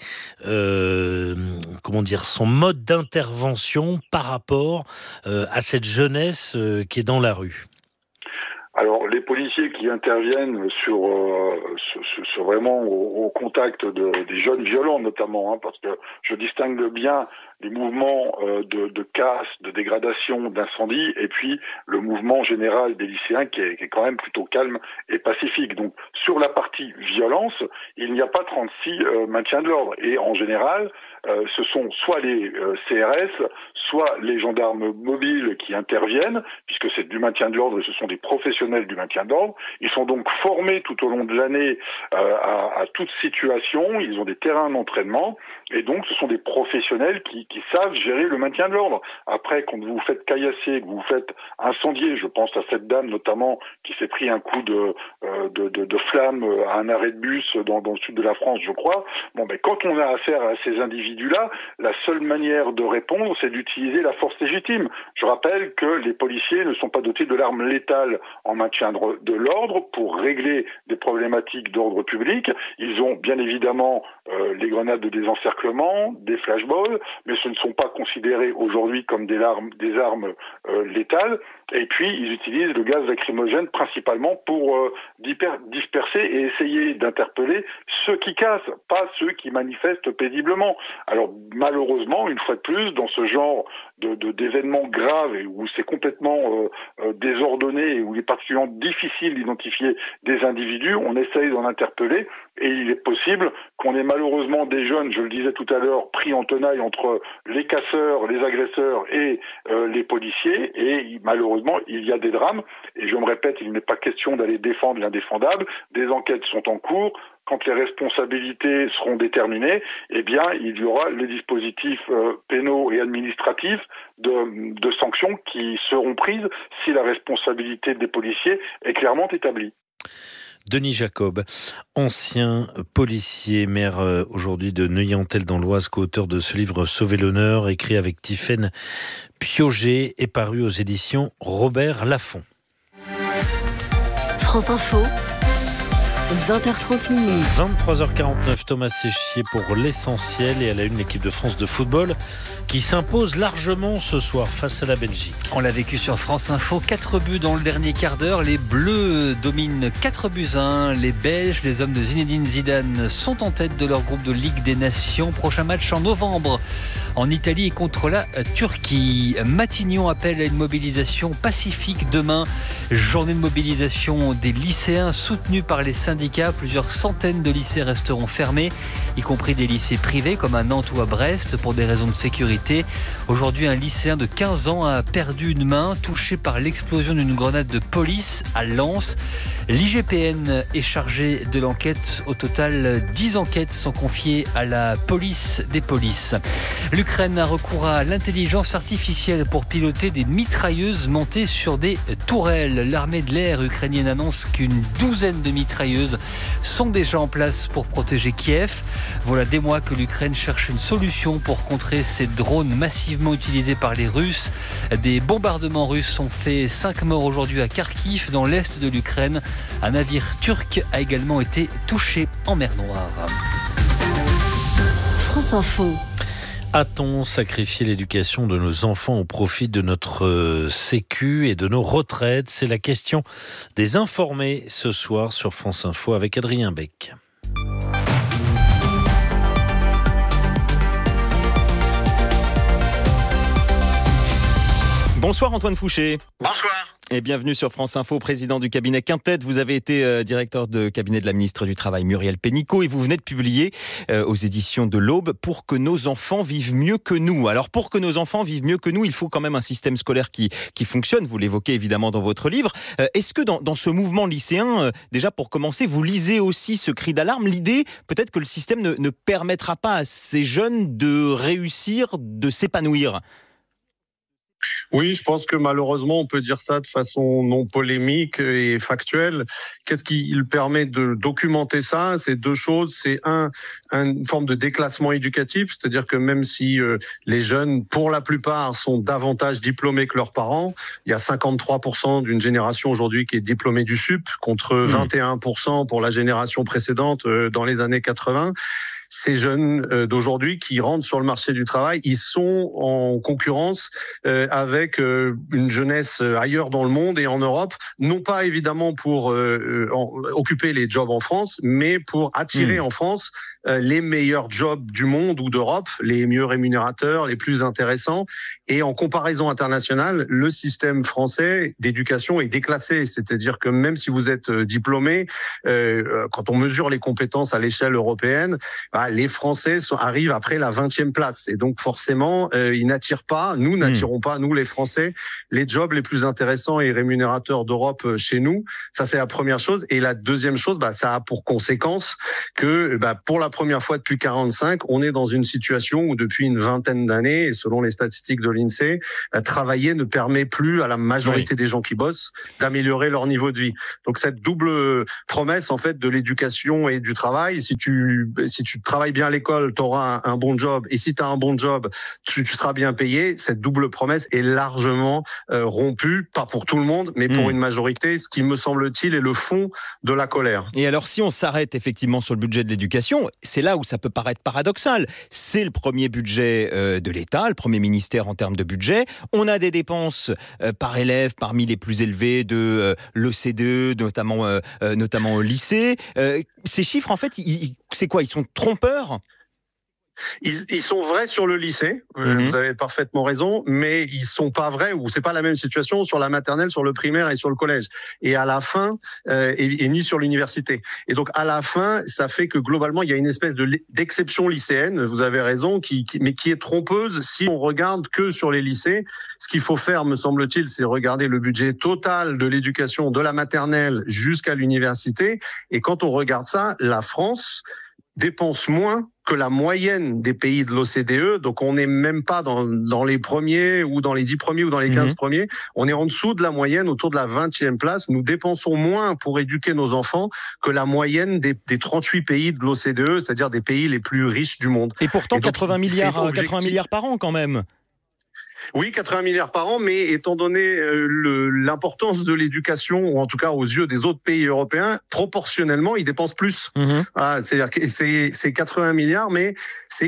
son mode d'intervention par rapport à cette jeunesse qui est dans la rue? Alors, les policiers qui interviennent sur vraiment au contact des jeunes violents notamment, parce que je distingue bien les mouvements de casse, de dégradation, d'incendie, et puis le mouvement général des lycéens qui est quand même plutôt calme et pacifique. Donc, sur la partie violence, il n'y a pas 36 maintien de l'ordre. Et en général, ce sont soit les CRS, soit les gendarmes mobiles qui interviennent, puisque c'est du maintien de l'ordre et ce sont des professionnels du maintien de l'ordre. Ils sont donc formés tout au long de l'année à toute situation, ils ont des terrains d'entraînement, et donc ce sont des professionnels qui savent gérer le maintien de l'ordre. Après, quand vous vous faites caillasser, que vous vous faites incendier, je pense à cette dame notamment qui s'est pris un coup de flamme à un arrêt de bus dans le sud de la France, je crois. Quand on a affaire à ces individus-là, la seule manière de répondre, c'est d'utiliser la force légitime. Je rappelle que les policiers ne sont pas dotés de l'arme létale en maintien de l'ordre pour régler des problématiques d'ordre public. Ils ont bien évidemment les grenades de désencerclement, des flashballs, mais ce ne sont pas considérés aujourd'hui comme des armes létales. Et puis, ils utilisent le gaz lacrymogène principalement pour disperser et essayer d'interpeller ceux qui cassent, pas ceux qui manifestent paisiblement. Alors, malheureusement, une fois de plus, dans ce genre d'événements graves et où c'est complètement désordonné et où il est particulièrement difficile d'identifier des individus, on essaye d'en interpeller et il est possible qu'on ait malheureusement des jeunes, je le disais tout à l'heure, pris en tenaille entre les casseurs, les agresseurs et les policiers et malheureusement il y a des drames et je me répète, il n'est pas question d'aller défendre l'indéfendable, des enquêtes sont en cours. Quand les responsabilités seront déterminées, eh bien, il y aura les dispositifs pénaux et administratifs de sanctions qui seront prises si la responsabilité des policiers est clairement établie. Denis Jacob, ancien policier, maire aujourd'hui de Neuilly-en-Thelle dans l'Oise, co-auteur de ce livre Sauver l'honneur, écrit avec Tiffaine Piauget et paru aux éditions Robert Laffont. France Info. 20h30 minutes. 23h49, Thomas Séchier pour l'essentiel et à la une l'équipe de France de football qui s'impose largement ce soir face à la Belgique. On l'a vécu sur France Info, 4 buts dans le dernier quart d'heure. Les Bleus dominent 4-1. Les Belges, les hommes de Zinedine Zidane sont en tête de leur groupe de Ligue des Nations. Prochain match en novembre en Italie et contre la Turquie. Matignon appelle à une mobilisation pacifique demain. Journée de mobilisation des lycéens soutenus par les syndicats. Plusieurs centaines de lycées resteront fermés, y compris des lycées privés comme à Nantes ou à Brest pour des raisons de sécurité. Aujourd'hui, un lycéen de 15 ans a perdu une main touché par l'explosion d'une grenade de police à Lens. L'IGPN est chargé de l'enquête. Au total, 10 enquêtes sont confiées à la police des polices. L'Ukraine a recours à l'intelligence artificielle pour piloter des mitrailleuses montées sur des tourelles. L'armée de l'air ukrainienne annonce qu'une douzaine de mitrailleuses sont déjà en place pour protéger Kiev. Voilà des mois que l'Ukraine cherche une solution pour contrer ces drones massivement utilisés par les Russes. Des bombardements russes ont fait 5 morts aujourd'hui à Kharkiv, dans l'est de l'Ukraine. Un navire turc a également été touché en mer Noire. France Info. A-t-on sacrifié l'éducation de nos enfants au profit de notre sécu et de nos retraites ? C'est la question des informés ce soir sur France Info avec Adrien Beck. Bonsoir Antoine Fouché. Bonsoir. Et bienvenue sur France Info, président du cabinet Quintet. Vous avez été directeur de cabinet de la ministre du Travail Muriel Pénicaud et vous venez de publier aux éditions de l'Aube « Pour que nos enfants vivent mieux que nous ». Alors pour que nos enfants vivent mieux que nous, il faut quand même un système scolaire qui fonctionne. Vous l'évoquez évidemment dans votre livre. Est-ce que dans ce mouvement lycéen, déjà pour commencer, vous lisez aussi ce cri d'alarme ? L'idée peut-être que le système ne permettra pas à ces jeunes de réussir, de s'épanouir. Oui, je pense que malheureusement, on peut dire ça de façon non polémique et factuelle. Qu'est-ce qui permet de documenter ça ? C'est deux choses. C'est une forme de déclassement éducatif, c'est-à-dire que même si les jeunes, pour la plupart, sont davantage diplômés que leurs parents, il y a 53% d'une génération aujourd'hui qui est diplômée du SUP, contre 21% pour la génération précédente dans les années 80. Ces jeunes d'aujourd'hui qui rentrent sur le marché du travail, ils sont en concurrence avec une jeunesse ailleurs dans le monde et en Europe, non pas évidemment pour occuper les jobs en France, mais pour attirer en France les meilleurs jobs du monde ou d'Europe, les mieux rémunérateurs, les plus intéressants. Et en comparaison internationale, le système français d'éducation est déclassé. C'est-à-dire que même si vous êtes diplômé, quand on mesure les compétences à l'échelle européenne, les Français arrivent après la 20e place. Et donc forcément, ils n'attirent pas, nous n'attirons pas, nous les Français, les jobs les plus intéressants et rémunérateurs d'Europe chez nous. Ça, c'est la première chose. Et la deuxième chose, ça a pour conséquence que pour la première fois depuis 45, on est dans une situation où depuis une vingtaine d'années, et selon les statistiques de l'INSEE, travailler ne permet plus à la majorité des gens qui bossent d'améliorer leur niveau de vie. Donc cette double promesse en fait de l'éducation et du travail, si tu travailles bien à l'école, tu auras un bon job, et si tu as un bon job, tu seras bien payé. Cette double promesse est largement rompue, pas pour tout le monde, mais pour une majorité, ce qui me semble-t-il est le fond de la colère. Et alors si on s'arrête effectivement sur le budget de l'éducation, c'est là où ça peut paraître paradoxal. C'est le premier budget de l'État, le premier ministère en termes de budget. On a des dépenses par élève parmi les plus élevées de l'OCDE, notamment au lycée. Ces chiffres, en fait, c'est quoi ? Ils sont trompeurs ? Ils sont vrais sur le lycée, vous avez parfaitement raison, mais ils sont pas vrais, ou c'est pas la même situation sur la maternelle, sur le primaire et sur le collège. Et à la fin, et ni sur l'université. Et donc à la fin, ça fait que globalement, il y a une espèce d'exception lycéenne, vous avez raison, mais qui est trompeuse si on regarde que sur les lycées. Ce qu'il faut faire, me semble-t-il, c'est regarder le budget total de l'éducation de la maternelle jusqu'à l'université. Et quand on regarde ça, la France dépense moins que la moyenne des pays de l'OCDE. Donc, on n'est même pas dans les premiers ou dans les 10 premiers ou dans les 15 premiers. On est en dessous de la moyenne, autour de la 20e place. Nous dépensons moins pour éduquer nos enfants que la moyenne des 38 pays de l'OCDE, c'est-à-dire des pays les plus riches du monde. Et pourtant, 80 milliards par an quand même. Oui, 80 milliards par an, mais étant donné l'importance de l'éducation, ou en tout cas aux yeux des autres pays européens, proportionnellement, ils dépensent plus. Voilà, c'est-à-dire que c'est 80 milliards, mais c'est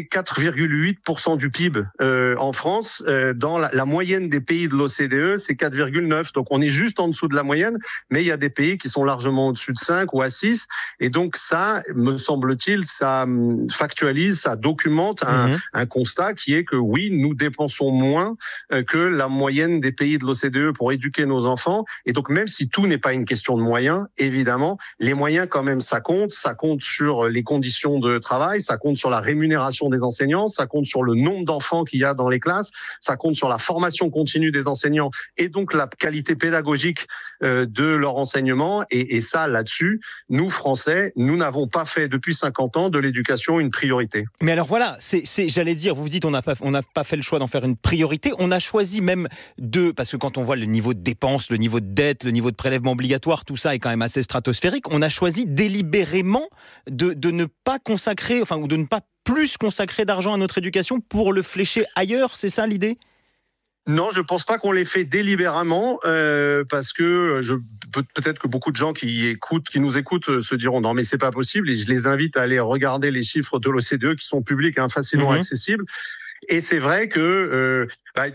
4,8% du PIB en France. Dans la moyenne des pays de l'OCDE, c'est 4,9%. Donc on est juste en dessous de la moyenne, mais il y a des pays qui sont largement au-dessus de 5 ou à 6. Et donc ça, me semble-t-il, ça factualise, ça documente un constat qui est que oui, nous dépensons moins que la moyenne des pays de l'OCDE pour éduquer nos enfants. Et donc, même si tout n'est pas une question de moyens, évidemment, les moyens, quand même, ça compte. Ça compte sur les conditions de travail, ça compte sur la rémunération des enseignants, ça compte sur le nombre d'enfants qu'il y a dans les classes, ça compte sur la formation continue des enseignants et donc la qualité pédagogique de leur enseignement. Et ça, là-dessus, nous, Français, nous n'avons pas fait depuis 50 ans de l'éducation une priorité. Mais alors voilà, j'allais dire, vous dites on n'a pas fait le choix d'en faire une priorité. On a choisi même parce que quand on voit le niveau de dépenses, le niveau de dette, le niveau de prélèvement obligatoire, tout ça est quand même assez stratosphérique. On a choisi délibérément de ne pas consacrer, ou de ne pas plus consacrer d'argent à notre éducation pour le flécher ailleurs. C'est ça l'idée ? Non, je pense pas qu'on l'ait fait délibérément, parce que peut-être que beaucoup de gens qui nous écoutent se diront non mais c'est pas possible, et je les invite à aller regarder les chiffres de l'OCDE qui sont publics, facilement accessibles. Et c'est vrai que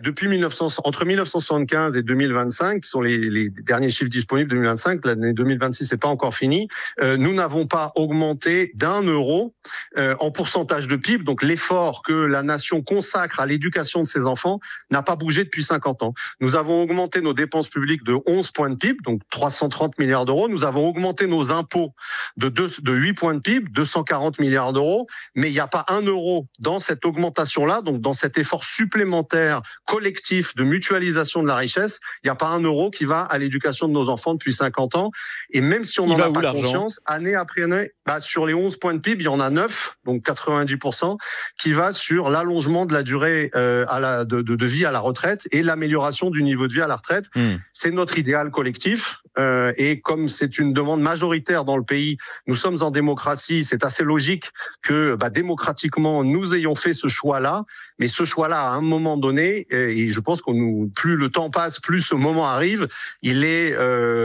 entre 1975 et 2025, qui sont les derniers chiffres disponibles, 2025, l'année 2026 n'est pas encore finie, nous n'avons pas augmenté d'1 € en pourcentage de PIB. Donc l'effort que la nation consacre à l'éducation de ses enfants n'a pas bougé depuis 50 ans. Nous avons augmenté nos dépenses publiques de 11 points de PIB, donc 330 milliards d'euros. Nous avons augmenté nos impôts de 8 points de PIB, 240 milliards d'euros. Mais il n'y a pas 1 € dans cette augmentation-là, donc dans cet effort supplémentaire collectif de mutualisation de la richesse, il n'y a pas 1 € qui va à l'éducation de nos enfants depuis 50 ans. Et même si on n'en a pas conscience, année après année, sur les 11 points de PIB, il y en a 9, donc 90%, qui va sur l'allongement de la durée de vie à la retraite et l'amélioration du niveau de vie à la retraite. C'est notre idéal collectif. Et comme c'est une demande majoritaire dans le pays, nous sommes en démocratie, c'est assez logique que démocratiquement nous ayons fait ce choix-là. Mais ce choix-là, à un moment donné, et je pense plus le temps passe, plus ce moment arrive, il est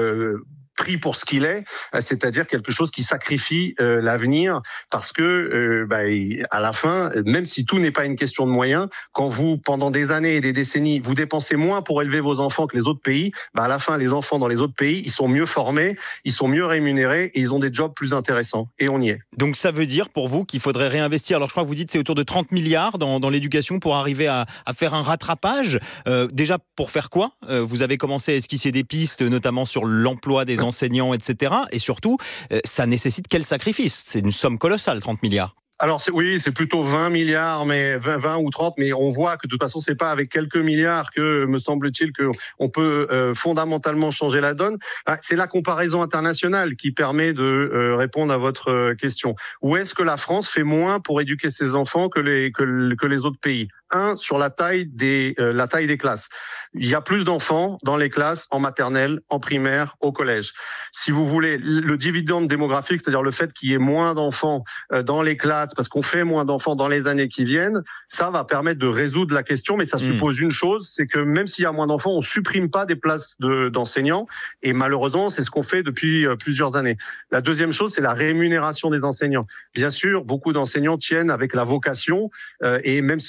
pris pour ce qu'il est, c'est-à-dire quelque chose qui sacrifie l'avenir, parce que à la fin, même si tout n'est pas une question de moyens, quand vous, pendant des années et des décennies, vous dépensez moins pour élever vos enfants que les autres pays, à la fin, les enfants dans les autres pays, ils sont mieux formés, ils sont mieux rémunérés et ils ont des jobs plus intéressants. Et on y est. Donc ça veut dire pour vous qu'il faudrait réinvestir. Alors je crois que vous dites c'est autour de 30 milliards dans l'éducation pour arriver à faire un rattrapage. Déjà, pour faire quoi ? Vous avez commencé à esquisser des pistes, notamment sur l'emploi des enseignants, etc. Et surtout, ça nécessite quel sacrifice ? C'est une somme colossale, 30 milliards. Alors c'est plutôt 20 milliards, mais 20 ou 30, mais on voit que de toute façon c'est pas avec quelques milliards que, me semble-t-il, que on peut fondamentalement changer la donne. C'est la comparaison internationale qui permet de répondre à votre question. Où est-ce que la France fait moins pour éduquer ses enfants que les autres pays ? Sur la taille des classes. Il y a plus d'enfants dans les classes en maternelle, en primaire, au collège. Si vous voulez, le dividende démographique, c'est-à-dire le fait qu'il y ait moins d'enfants dans les classes, parce qu'on fait moins d'enfants dans les années qui viennent, ça va permettre de résoudre la question, mais ça suppose une chose, c'est que même s'il y a moins d'enfants, on supprime pas des places d'enseignants, et malheureusement, c'est ce qu'on fait depuis plusieurs années. La deuxième chose, c'est la rémunération des enseignants. Bien sûr, beaucoup d'enseignants tiennent avec la vocation, et même s'ils sont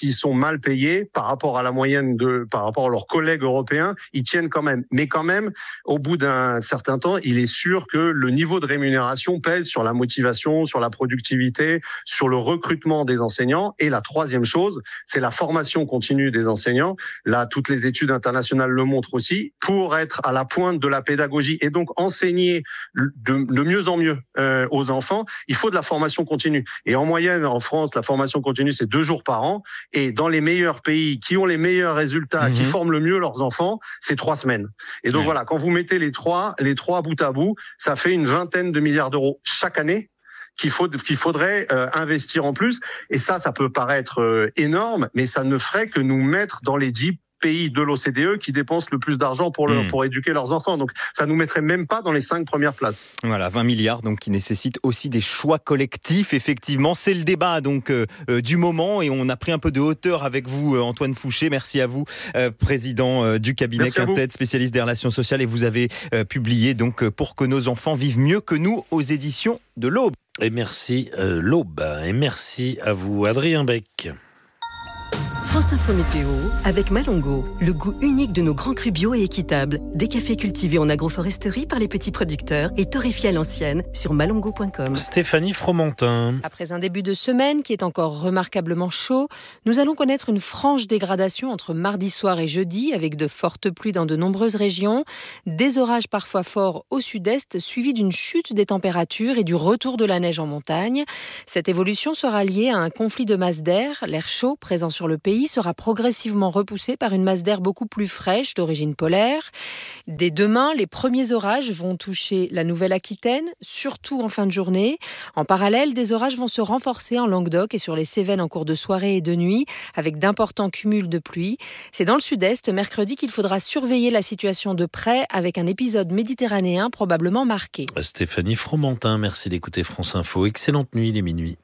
mal payés par rapport à la moyenne par rapport à leurs collègues européens, ils tiennent quand même. Mais quand même, au bout d'un certain temps, il est sûr que le niveau de rémunération pèse sur la motivation, sur la productivité, sur le recrutement des enseignants. Et la troisième chose, c'est la formation continue des enseignants. Là, toutes les études internationales le montrent aussi. Pour être à la pointe de la pédagogie et donc enseigner de mieux en mieux aux enfants, il faut de la formation continue. Et en moyenne, en France, la formation continue, c'est 2 jours par an. Et dans les meilleurs pays qui ont les meilleurs résultats, qui forment le mieux leurs enfants, c'est 3 semaines. Et donc voilà, quand vous mettez les trois bout à bout, ça fait une vingtaine de milliards d'euros chaque année qu'il faudrait investir en plus. Et ça peut paraître énorme, mais ça ne ferait que nous mettre dans les 10 pays de l'OCDE qui dépensent le plus d'argent pour éduquer leurs enfants. Donc ça nous mettrait même pas dans les 5 premières places. Voilà, 20 milliards donc qui nécessitent aussi des choix collectifs. Effectivement, c'est le débat donc du moment et on a pris un peu de hauteur avec vous, Antoine Fouché. Merci à vous, président du cabinet Quintet, spécialiste des relations sociales, et vous avez publié donc Pour que nos enfants vivent mieux que nous aux éditions de l'Aube. Et merci l'Aube et merci à vous, Adrien Beck. France Info Météo avec Malongo, le goût unique de nos grands crus bio et équitables. Des cafés cultivés en agroforesterie par les petits producteurs et torréfiés à l'ancienne sur malongo.com. Stéphanie Fromentin. Après un début de semaine qui est encore remarquablement chaud, nous allons connaître une franche dégradation entre mardi soir et jeudi avec de fortes pluies dans de nombreuses régions, des orages parfois forts au sud-est suivis d'une chute des températures et du retour de la neige en montagne. Cette évolution sera liée à un conflit de masse d'air. L'air chaud présent sur le pays sera progressivement repoussé par une masse d'air beaucoup plus fraîche d'origine polaire. Dès demain, les premiers orages vont toucher la Nouvelle-Aquitaine, surtout en fin de journée. En parallèle, des orages vont se renforcer en Languedoc et sur les Cévennes en cours de soirée et de nuit, avec d'importants cumuls de pluie. C'est dans le sud-est, mercredi, qu'il faudra surveiller la situation de près, avec un épisode méditerranéen probablement marqué. Stéphanie Fromentin, merci d'écouter France Info. Excellente nuit, il est minuit.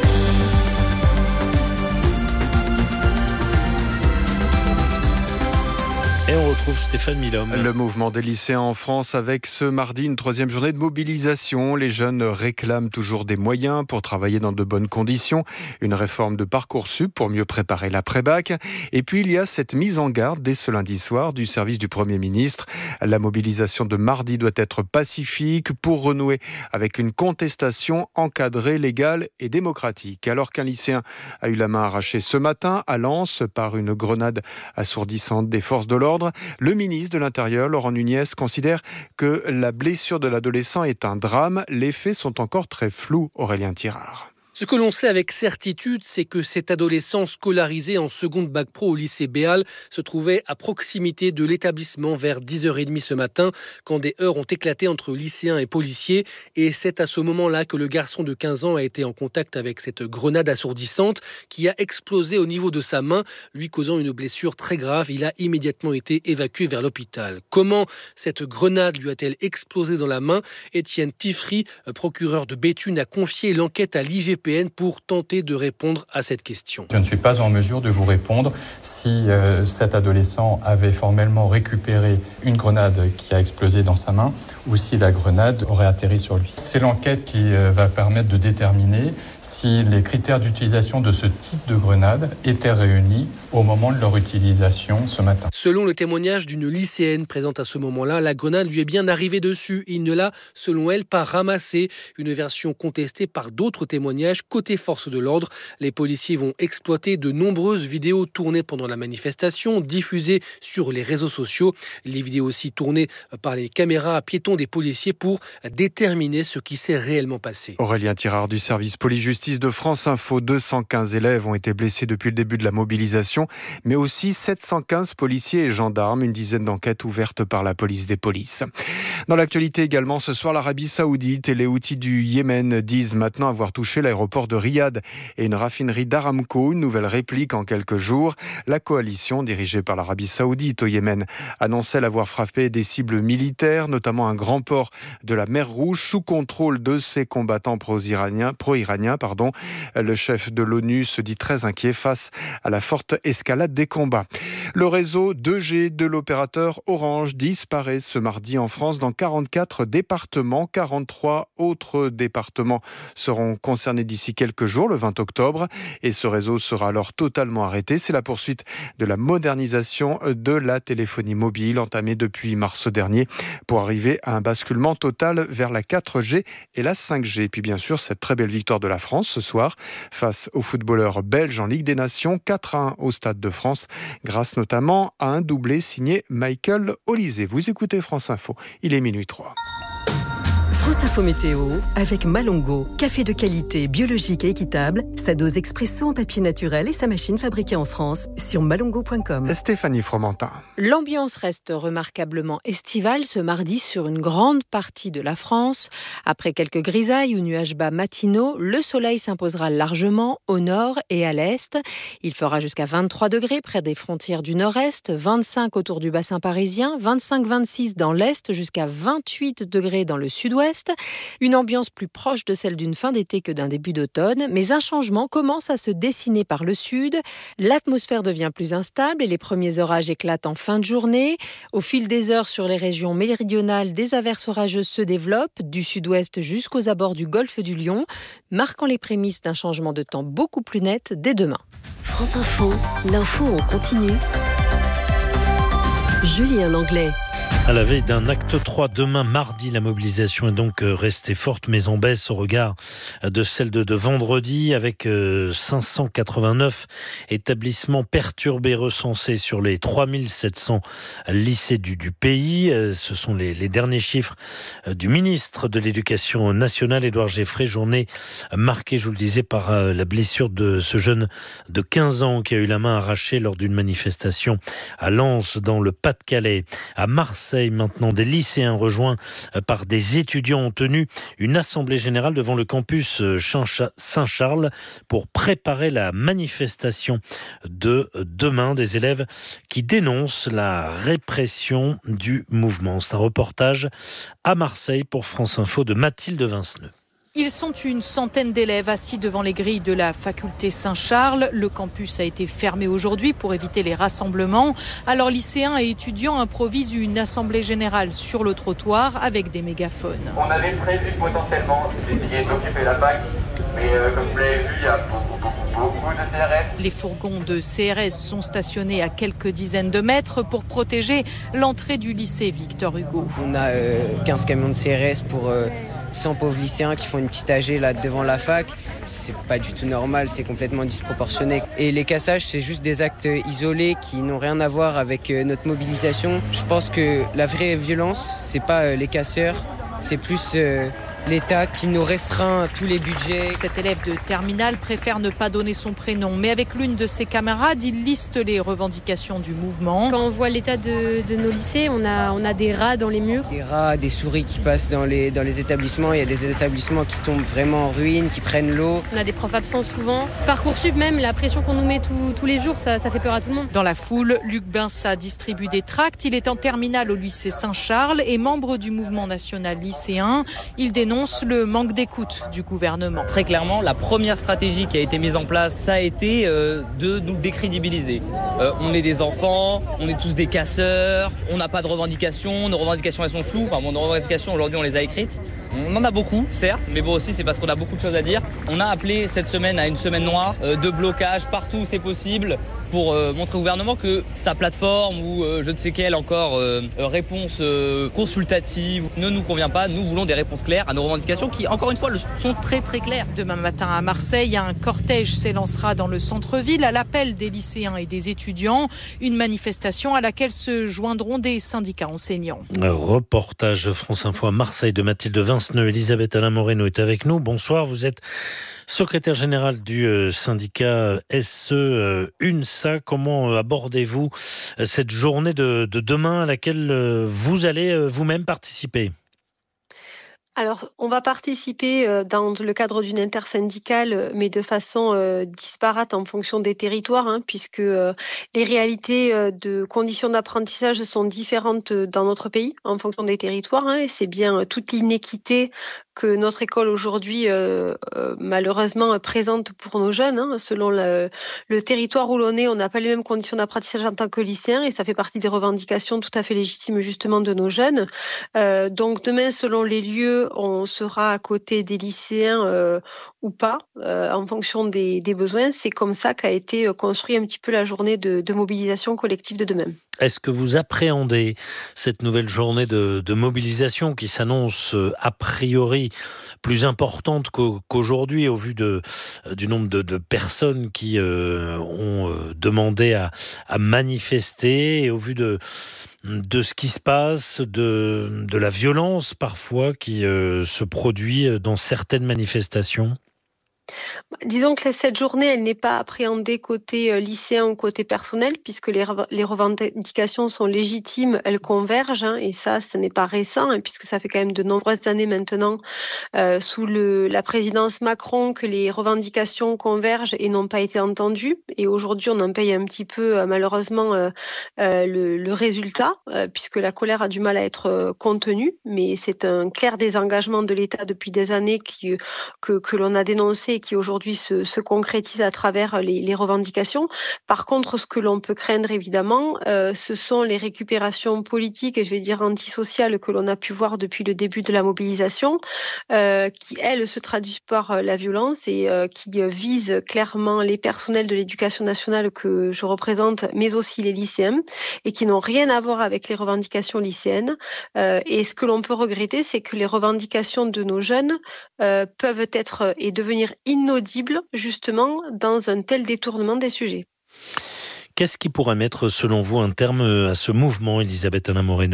Et on retrouve Stéphane Milhomme. Le mouvement des lycéens en France avec ce mardi une 3e journée de mobilisation. Les jeunes réclament toujours des moyens pour travailler dans de bonnes conditions. Une réforme de Parcoursup pour mieux préparer l'après-bac. Et puis il y a cette mise en garde dès ce lundi soir du service du Premier ministre. La mobilisation de mardi doit être pacifique pour renouer avec une contestation encadrée, légale et démocratique. Alors qu'un lycéen a eu la main arrachée ce matin à Lens par une grenade assourdissante des forces de l'ordre, le ministre de l'Intérieur, Laurent Nunez, considère que la blessure de l'adolescent est un drame. Les faits sont encore très flous, Aurélien Tirard. Ce que l'on sait avec certitude, c'est que cet adolescent scolarisé en seconde bac pro au lycée Béal se trouvait à proximité de l'établissement vers 10h30 ce matin, quand des heurts ont éclaté entre lycéens et policiers. Et c'est à ce moment-là que le garçon de 15 ans a été en contact avec cette grenade assourdissante qui a explosé au niveau de sa main, lui causant une blessure très grave. Il a immédiatement été évacué vers l'hôpital. Comment cette grenade lui a-t-elle explosé dans la main ? Étienne Tiffry, procureur de Béthune, a confié l'enquête à l'IGPN pour tenter de répondre à cette question. Je ne suis pas en mesure de vous répondre si cet adolescent avait formellement récupéré une grenade qui a explosé dans sa main ou si la grenade aurait atterri sur lui. C'est l'enquête qui va permettre de déterminer si les critères d'utilisation de ce type de grenade étaient réunis au moment de leur utilisation ce matin. Selon le témoignage d'une lycéenne présente à ce moment-là, la grenade lui est bien arrivée dessus. Il ne l'a, selon elle, pas ramassée. Une version contestée par d'autres témoignages côté force de l'ordre. Les policiers vont exploiter de nombreuses vidéos tournées pendant la manifestation, diffusées sur les réseaux sociaux. Les vidéos aussi tournées par les caméras à piétons des policiers pour déterminer ce qui s'est réellement passé. Aurélien Tirard du service police-justice de France Info. 215 élèves ont été blessés depuis le début de la mobilisation, mais aussi 715 policiers et gendarmes. Une dizaine d'enquêtes ouvertes par la police des polices. Dans l'actualité également, ce soir, l'Arabie Saoudite et les Houthis du Yémen disent maintenant avoir touché l'aéroport de Riyad et une raffinerie d'Aramco. Une nouvelle réplique en quelques jours. La coalition dirigée par l'Arabie Saoudite au Yémen annonçait l'avoir frappé des cibles militaires, notamment un grand port de la mer Rouge sous contrôle de ses combattants pro-iraniens. Le chef de l'ONU se dit très inquiet face à la forte escalade des combats. Le réseau 2G de l'opérateur Orange disparaît ce mardi en France dans 44 départements. 43 autres départements seront concernés d'ici d'ici quelques jours, le 20 octobre. Et ce réseau sera alors totalement arrêté. C'est la poursuite de la modernisation de la téléphonie mobile entamée depuis mars dernier pour arriver à un basculement total vers la 4G et la 5G. Et puis bien sûr, cette très belle victoire de la France ce soir face aux footballeurs belges en Ligue des Nations, 4-1 au Stade de France, grâce notamment à un doublé signé Michael Olysée. Vous écoutez France Info, il est minuit 3. France Info Météo avec Malongo. Café de qualité, biologique et équitable. Sa dose expresso en papier naturel et sa machine fabriquée en France sur malongo.com. Stéphanie Fromentin. L'ambiance reste remarquablement estivale ce mardi sur une grande partie de la France. Après quelques grisailles ou nuages bas matinaux, le soleil s'imposera largement au nord et à l'est. Il fera jusqu'à 23 degrés près des frontières du nord-est, 25 autour du bassin parisien, 25-26 dans l'est, jusqu'à 28 degrés dans le sud-ouest. Une ambiance plus proche de celle d'une fin d'été que d'un début d'automne, mais un changement commence à se dessiner par le sud. L'atmosphère devient plus instable et les premiers orages éclatent en fin de journée. Au fil des heures sur les régions méridionales, des averses orageuses se développent, du sud-ouest jusqu'aux abords du golfe du Lion, marquant les prémices d'un changement de temps beaucoup plus net dès demain. France Info, l'info en continu. Julien Langlais. À la veille d'un acte 3 demain mardi, la mobilisation est donc restée forte mais en baisse au regard de celle de vendredi, avec 589 établissements perturbés recensés sur les 3700 lycées du pays. Ce sont les derniers chiffres du ministre de l'Éducation nationale, Édouard Geffray. Journée marquée, je vous le disais, par la blessure de ce jeune de 15 ans qui a eu la main arrachée lors d'une manifestation à Lens dans le Pas-de-Calais. À Marseille maintenant, des lycéens rejoints par des étudiants ont tenu une assemblée générale devant le campus Saint-Charles pour préparer la manifestation de demain. Des élèves qui dénoncent la répression du mouvement. C'est un reportage à Marseille pour France Info de Mathilde Vinceneux. Ils sont une centaine d'élèves assis devant les grilles de la faculté Saint-Charles. Le campus a été fermé aujourd'hui pour éviter les rassemblements. Alors lycéens et étudiants improvisent une assemblée générale sur le trottoir avec des mégaphones. On avait prévu potentiellement d'essayer d'occuper la PAC, mais comme vous l'avez vu, il y a beaucoup de CRS. Les fourgons de CRS sont stationnés à quelques dizaines de mètres pour protéger l'entrée du lycée Victor Hugo. On a 15 camions de CRS pour 100 pauvres lycéens qui font une petite AG là devant la fac. C'est pas du tout normal, c'est complètement disproportionné. Et les cassages, c'est juste des actes isolés qui n'ont rien à voir avec notre mobilisation. Je pense que la vraie violence, c'est pas les casseurs, c'est plus l'État qui nous restreint tous les budgets. Cet élève de terminale préfère ne pas donner son prénom, mais avec l'une de ses camarades, il liste les revendications du mouvement. Quand on voit l'état de nos lycées, on a des rats dans les murs. Des rats, des souris qui passent dans les établissements. Il y a des établissements qui tombent vraiment en ruine, qui prennent l'eau. On a des profs absents souvent. Parcoursup même, la pression qu'on nous met tous les jours, ça fait peur à tout le monde. Dans la foule, Luc Binsat distribue des tracts. Il est en terminale au lycée Saint-Charles et membre du mouvement national lycéen. Il dénonce le manque d'écoute du gouvernement. Très clairement, la première stratégie qui a été mise en place, ça a été de nous décrédibiliser. On est des enfants, on est tous des casseurs, on n'a pas de revendications, nos revendications elles sont floues. Enfin, nos revendications aujourd'hui on les a écrites. On en a beaucoup, certes, mais bon aussi c'est parce qu'on a beaucoup de choses à dire. On a appelé cette semaine à une semaine noire de blocage partout où c'est possible pour montrer au gouvernement que sa plateforme ou je ne sais quelle encore réponse consultative ne nous convient pas. Nous voulons des réponses claires à nos revendications qui, encore une fois, sont très très claires. Demain matin à Marseille, un cortège s'élancera dans le centre-ville à l'appel des lycéens et des étudiants. Une manifestation à laquelle se joindront des syndicats enseignants. Reportage France Info à Marseille de Mathilde Vinceneux. Elisabeth Alain Moreno est avec nous. Bonsoir, vous êtes secrétaire général du syndicat SE UNSA. Comment abordez-vous cette journée de demain à laquelle vous allez vous-même participer ? Alors, on va participer dans le cadre d'une intersyndicale, mais de façon disparate en fonction des territoires, puisque les réalités de conditions d'apprentissage sont différentes dans notre pays en fonction des territoires, et c'est bien toute l'inéquité que notre école aujourd'hui malheureusement présente pour nos jeunes. Selon le territoire où l'on est, on n'a pas les mêmes conditions d'apprentissage en tant que lycéen, et ça fait partie des revendications tout à fait légitimes justement de nos jeunes. Donc demain, selon les lieux, qu'on sera à côté des lycéens ou pas, en fonction des besoins. C'est comme ça qu'a été construite un petit peu la journée de mobilisation collective de demain. Est-ce que vous appréhendez cette nouvelle journée de mobilisation qui s'annonce a priori plus importante qu'aujourd'hui au vu du nombre de personnes qui ont demandé à manifester et au vu de ce qui se passe, de la violence parfois qui se produit dans certaines manifestations ? Disons que cette journée, elle n'est pas appréhendée côté lycéen ou côté personnel, puisque les revendications sont légitimes, elles convergent, et ça, ce n'est pas récent, puisque ça fait quand même de nombreuses années maintenant, sous la présidence Macron, que les revendications convergent et n'ont pas été entendues. Et aujourd'hui, on en paye un petit peu, malheureusement, le résultat, puisque la colère a du mal à être contenue, mais c'est un clair désengagement de l'État depuis des années que l'on a dénoncé et qui aujourd'hui se concrétise à travers les revendications. Par contre, ce que l'on peut craindre évidemment, ce sont les récupérations politiques et je vais dire antisociales que l'on a pu voir depuis le début de la mobilisation, qui elles se traduisent par la violence et qui visent clairement les personnels de l'éducation nationale que je représente, mais aussi les lycéens, et qui n'ont rien à voir avec les revendications lycéennes. Et ce que l'on peut regretter, c'est que les revendications de nos jeunes peuvent être et devenir inaudible justement dans un tel détournement des sujets. Qu'est-ce qui pourrait mettre selon vous un terme à ce mouvement, Elisabeth Alain Moreno ?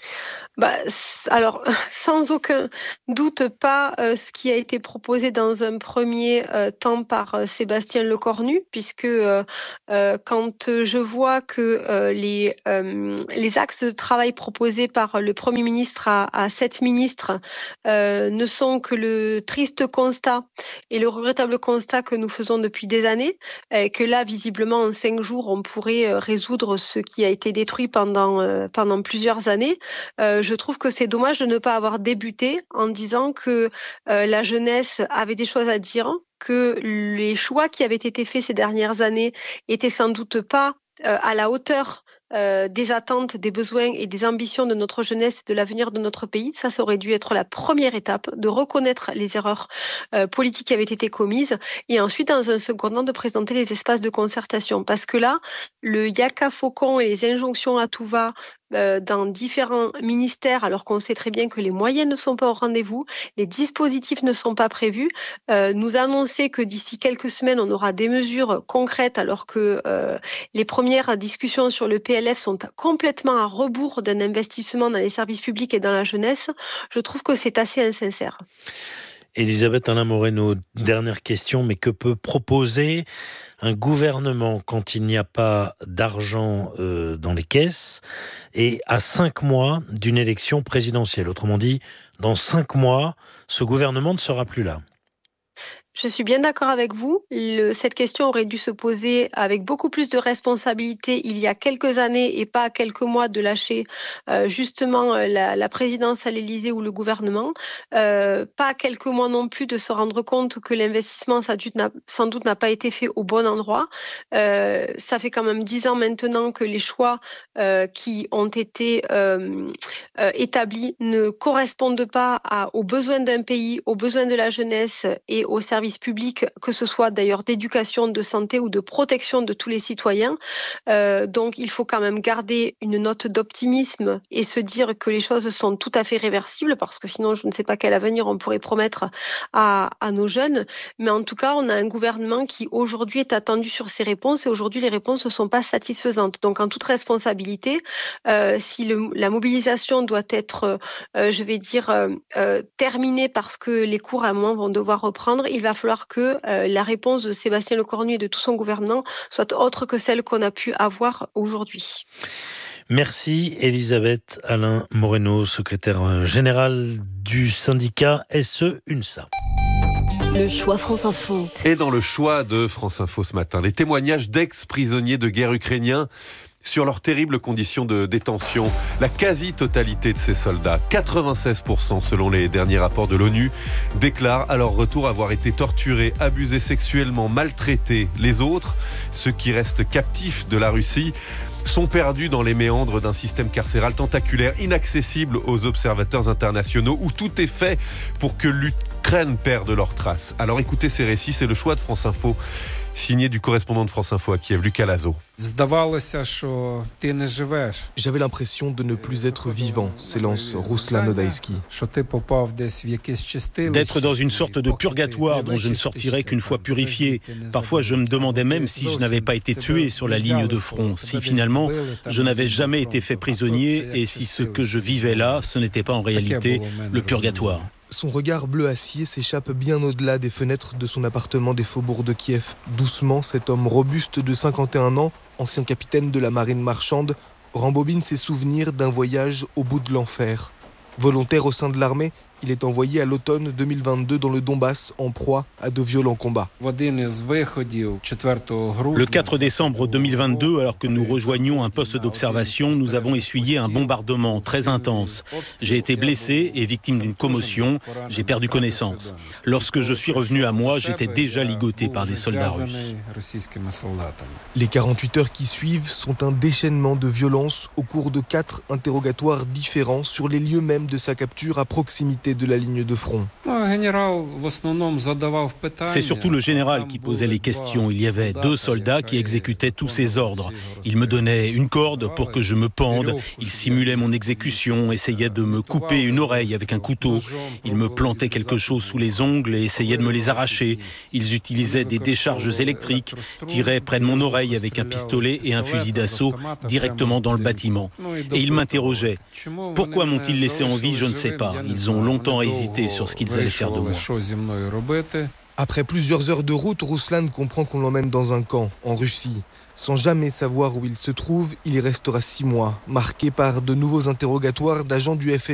Alors, sans aucun doute pas ce qui a été proposé dans un premier temps par Sébastien Lecornu, puisque quand je vois que les axes de travail proposés par le Premier ministre à 7 ministres ne sont que le triste constat et le regrettable constat que nous faisons depuis des années, et que là, visiblement, en 5 jours, on pourrait résoudre ce qui a été détruit pendant plusieurs années. Je trouve que c'est dommage de ne pas avoir débuté en disant que la jeunesse avait des choses à dire, que les choix qui avaient été faits ces dernières années étaient sans doute pas à la hauteur des attentes, des besoins et des ambitions de notre jeunesse et de l'avenir de notre pays. Ça aurait dû être la première étape, de reconnaître les erreurs politiques qui avaient été commises et ensuite, dans un second temps, de présenter les espaces de concertation. Parce que là, le yaka faucon et les injonctions à tout va dans différents ministères, alors qu'on sait très bien que les moyens ne sont pas au rendez-vous, les dispositifs ne sont pas prévus, nous annoncer que d'ici quelques semaines, on aura des mesures concrètes alors que les premières discussions sur le PLF sont complètement à rebours d'un investissement dans les services publics et dans la jeunesse, je trouve que c'est assez insincère. Elisabeth Alain Moreno, dernière question, mais que peut proposer un gouvernement quand il n'y a pas d'argent dans les caisses et à 5 mois d'une élection présidentielle? Autrement dit, dans 5 mois, ce gouvernement ne sera plus là. Je suis bien d'accord avec vous. Cette question aurait dû se poser avec beaucoup plus de responsabilité il y a quelques années et pas à quelques mois de lâcher justement la présidence à l'Élysée ou le gouvernement. Pas à quelques mois non plus de se rendre compte que l'investissement sans doute n'a pas été fait au bon endroit. Ça fait quand même 10 ans maintenant que les choix qui ont été établis ne correspondent pas aux besoins d'un pays, aux besoins de la jeunesse et aux services publics, que ce soit d'ailleurs d'éducation, de santé ou de protection de tous les citoyens. Donc il faut quand même garder une note d'optimisme et se dire que les choses sont tout à fait réversibles, parce que sinon je ne sais pas quel avenir on pourrait promettre à nos jeunes. Mais en tout cas, on a un gouvernement qui aujourd'hui est attendu sur ses réponses et aujourd'hui les réponses ne sont pas satisfaisantes. Donc en toute responsabilité, si la mobilisation doit être, terminée parce que les cours à un moment vont devoir reprendre, il va falloir que la réponse de Sébastien Lecornu et de tout son gouvernement soit autre que celle qu'on a pu avoir aujourd'hui. Merci Elisabeth Alain Moreno, secrétaire générale du syndicat SE-UNSA. Le choix France Info. Et dans le choix de France Info ce matin, les témoignages d'ex-prisonniers de guerre ukrainiens sur leurs terribles conditions de détention. La quasi-totalité de ces soldats, 96% selon les derniers rapports de l'ONU, déclarent à leur retour avoir été torturés, abusés sexuellement, maltraités. Les autres, ceux qui restent captifs de la Russie, sont perdus dans les méandres d'un système carcéral tentaculaire, inaccessible aux observateurs internationaux, où tout est fait pour que l'Ukraine perde leurs traces. Alors écoutez ces récits, c'est le choix de France Info, signé du correspondant de France Info à Kiev, Lucas Lazo. J'avais l'impression de ne plus être vivant, s'élance Ruslan Odaïski. D'être dans une sorte de purgatoire dont je ne sortirais qu'une fois purifié. Parfois, je me demandais même si je n'avais pas été tué sur la ligne de front, si finalement je n'avais jamais été fait prisonnier et si ce que je vivais là, ce n'était pas en réalité le purgatoire. Son regard bleu acier s'échappe bien au-delà des fenêtres de son appartement des faubourgs de Kiev. Doucement, cet homme robuste de 51 ans, ancien capitaine de la marine marchande, rembobine ses souvenirs d'un voyage au bout de l'enfer. Volontaire au sein de l'armée, il est envoyé à l'automne 2022 dans le Donbass en proie à de violents combats. Le 4 décembre 2022, alors que nous rejoignions un poste d'observation, nous avons essuyé un bombardement très intense. J'ai été blessé et victime d'une commotion. J'ai perdu connaissance. Lorsque je suis revenu à moi, j'étais déjà ligoté par des soldats russes. Les 48 heures qui suivent sont un déchaînement de violence au cours de 4 interrogatoires différents sur les lieux mêmes de sa capture à proximité de la ligne de front. C'est surtout le général qui posait les questions. Il y avait 2 soldats qui exécutaient tous ses ordres. Il me donnait une corde pour que je me pende. Il simulait mon exécution, essayait de me couper une oreille avec un couteau. Il me plantait quelque chose sous les ongles et essayait de me les arracher. Ils utilisaient des décharges électriques, tiraient près de mon oreille avec un pistolet et un fusil d'assaut directement dans le bâtiment. Et ils m'interrogeaient. Pourquoi m'ont-ils laissé en vie ? Je ne sais pas. Ils ont longtemps hésité sur ce qu'ils allaient faire de moi. Après plusieurs heures de route, Ruslan comprend qu'on l'emmène dans un camp, en Russie. Sans jamais savoir où il se trouve, il y restera 6 mois, marqué par de nouveaux interrogatoires d'agents du FSB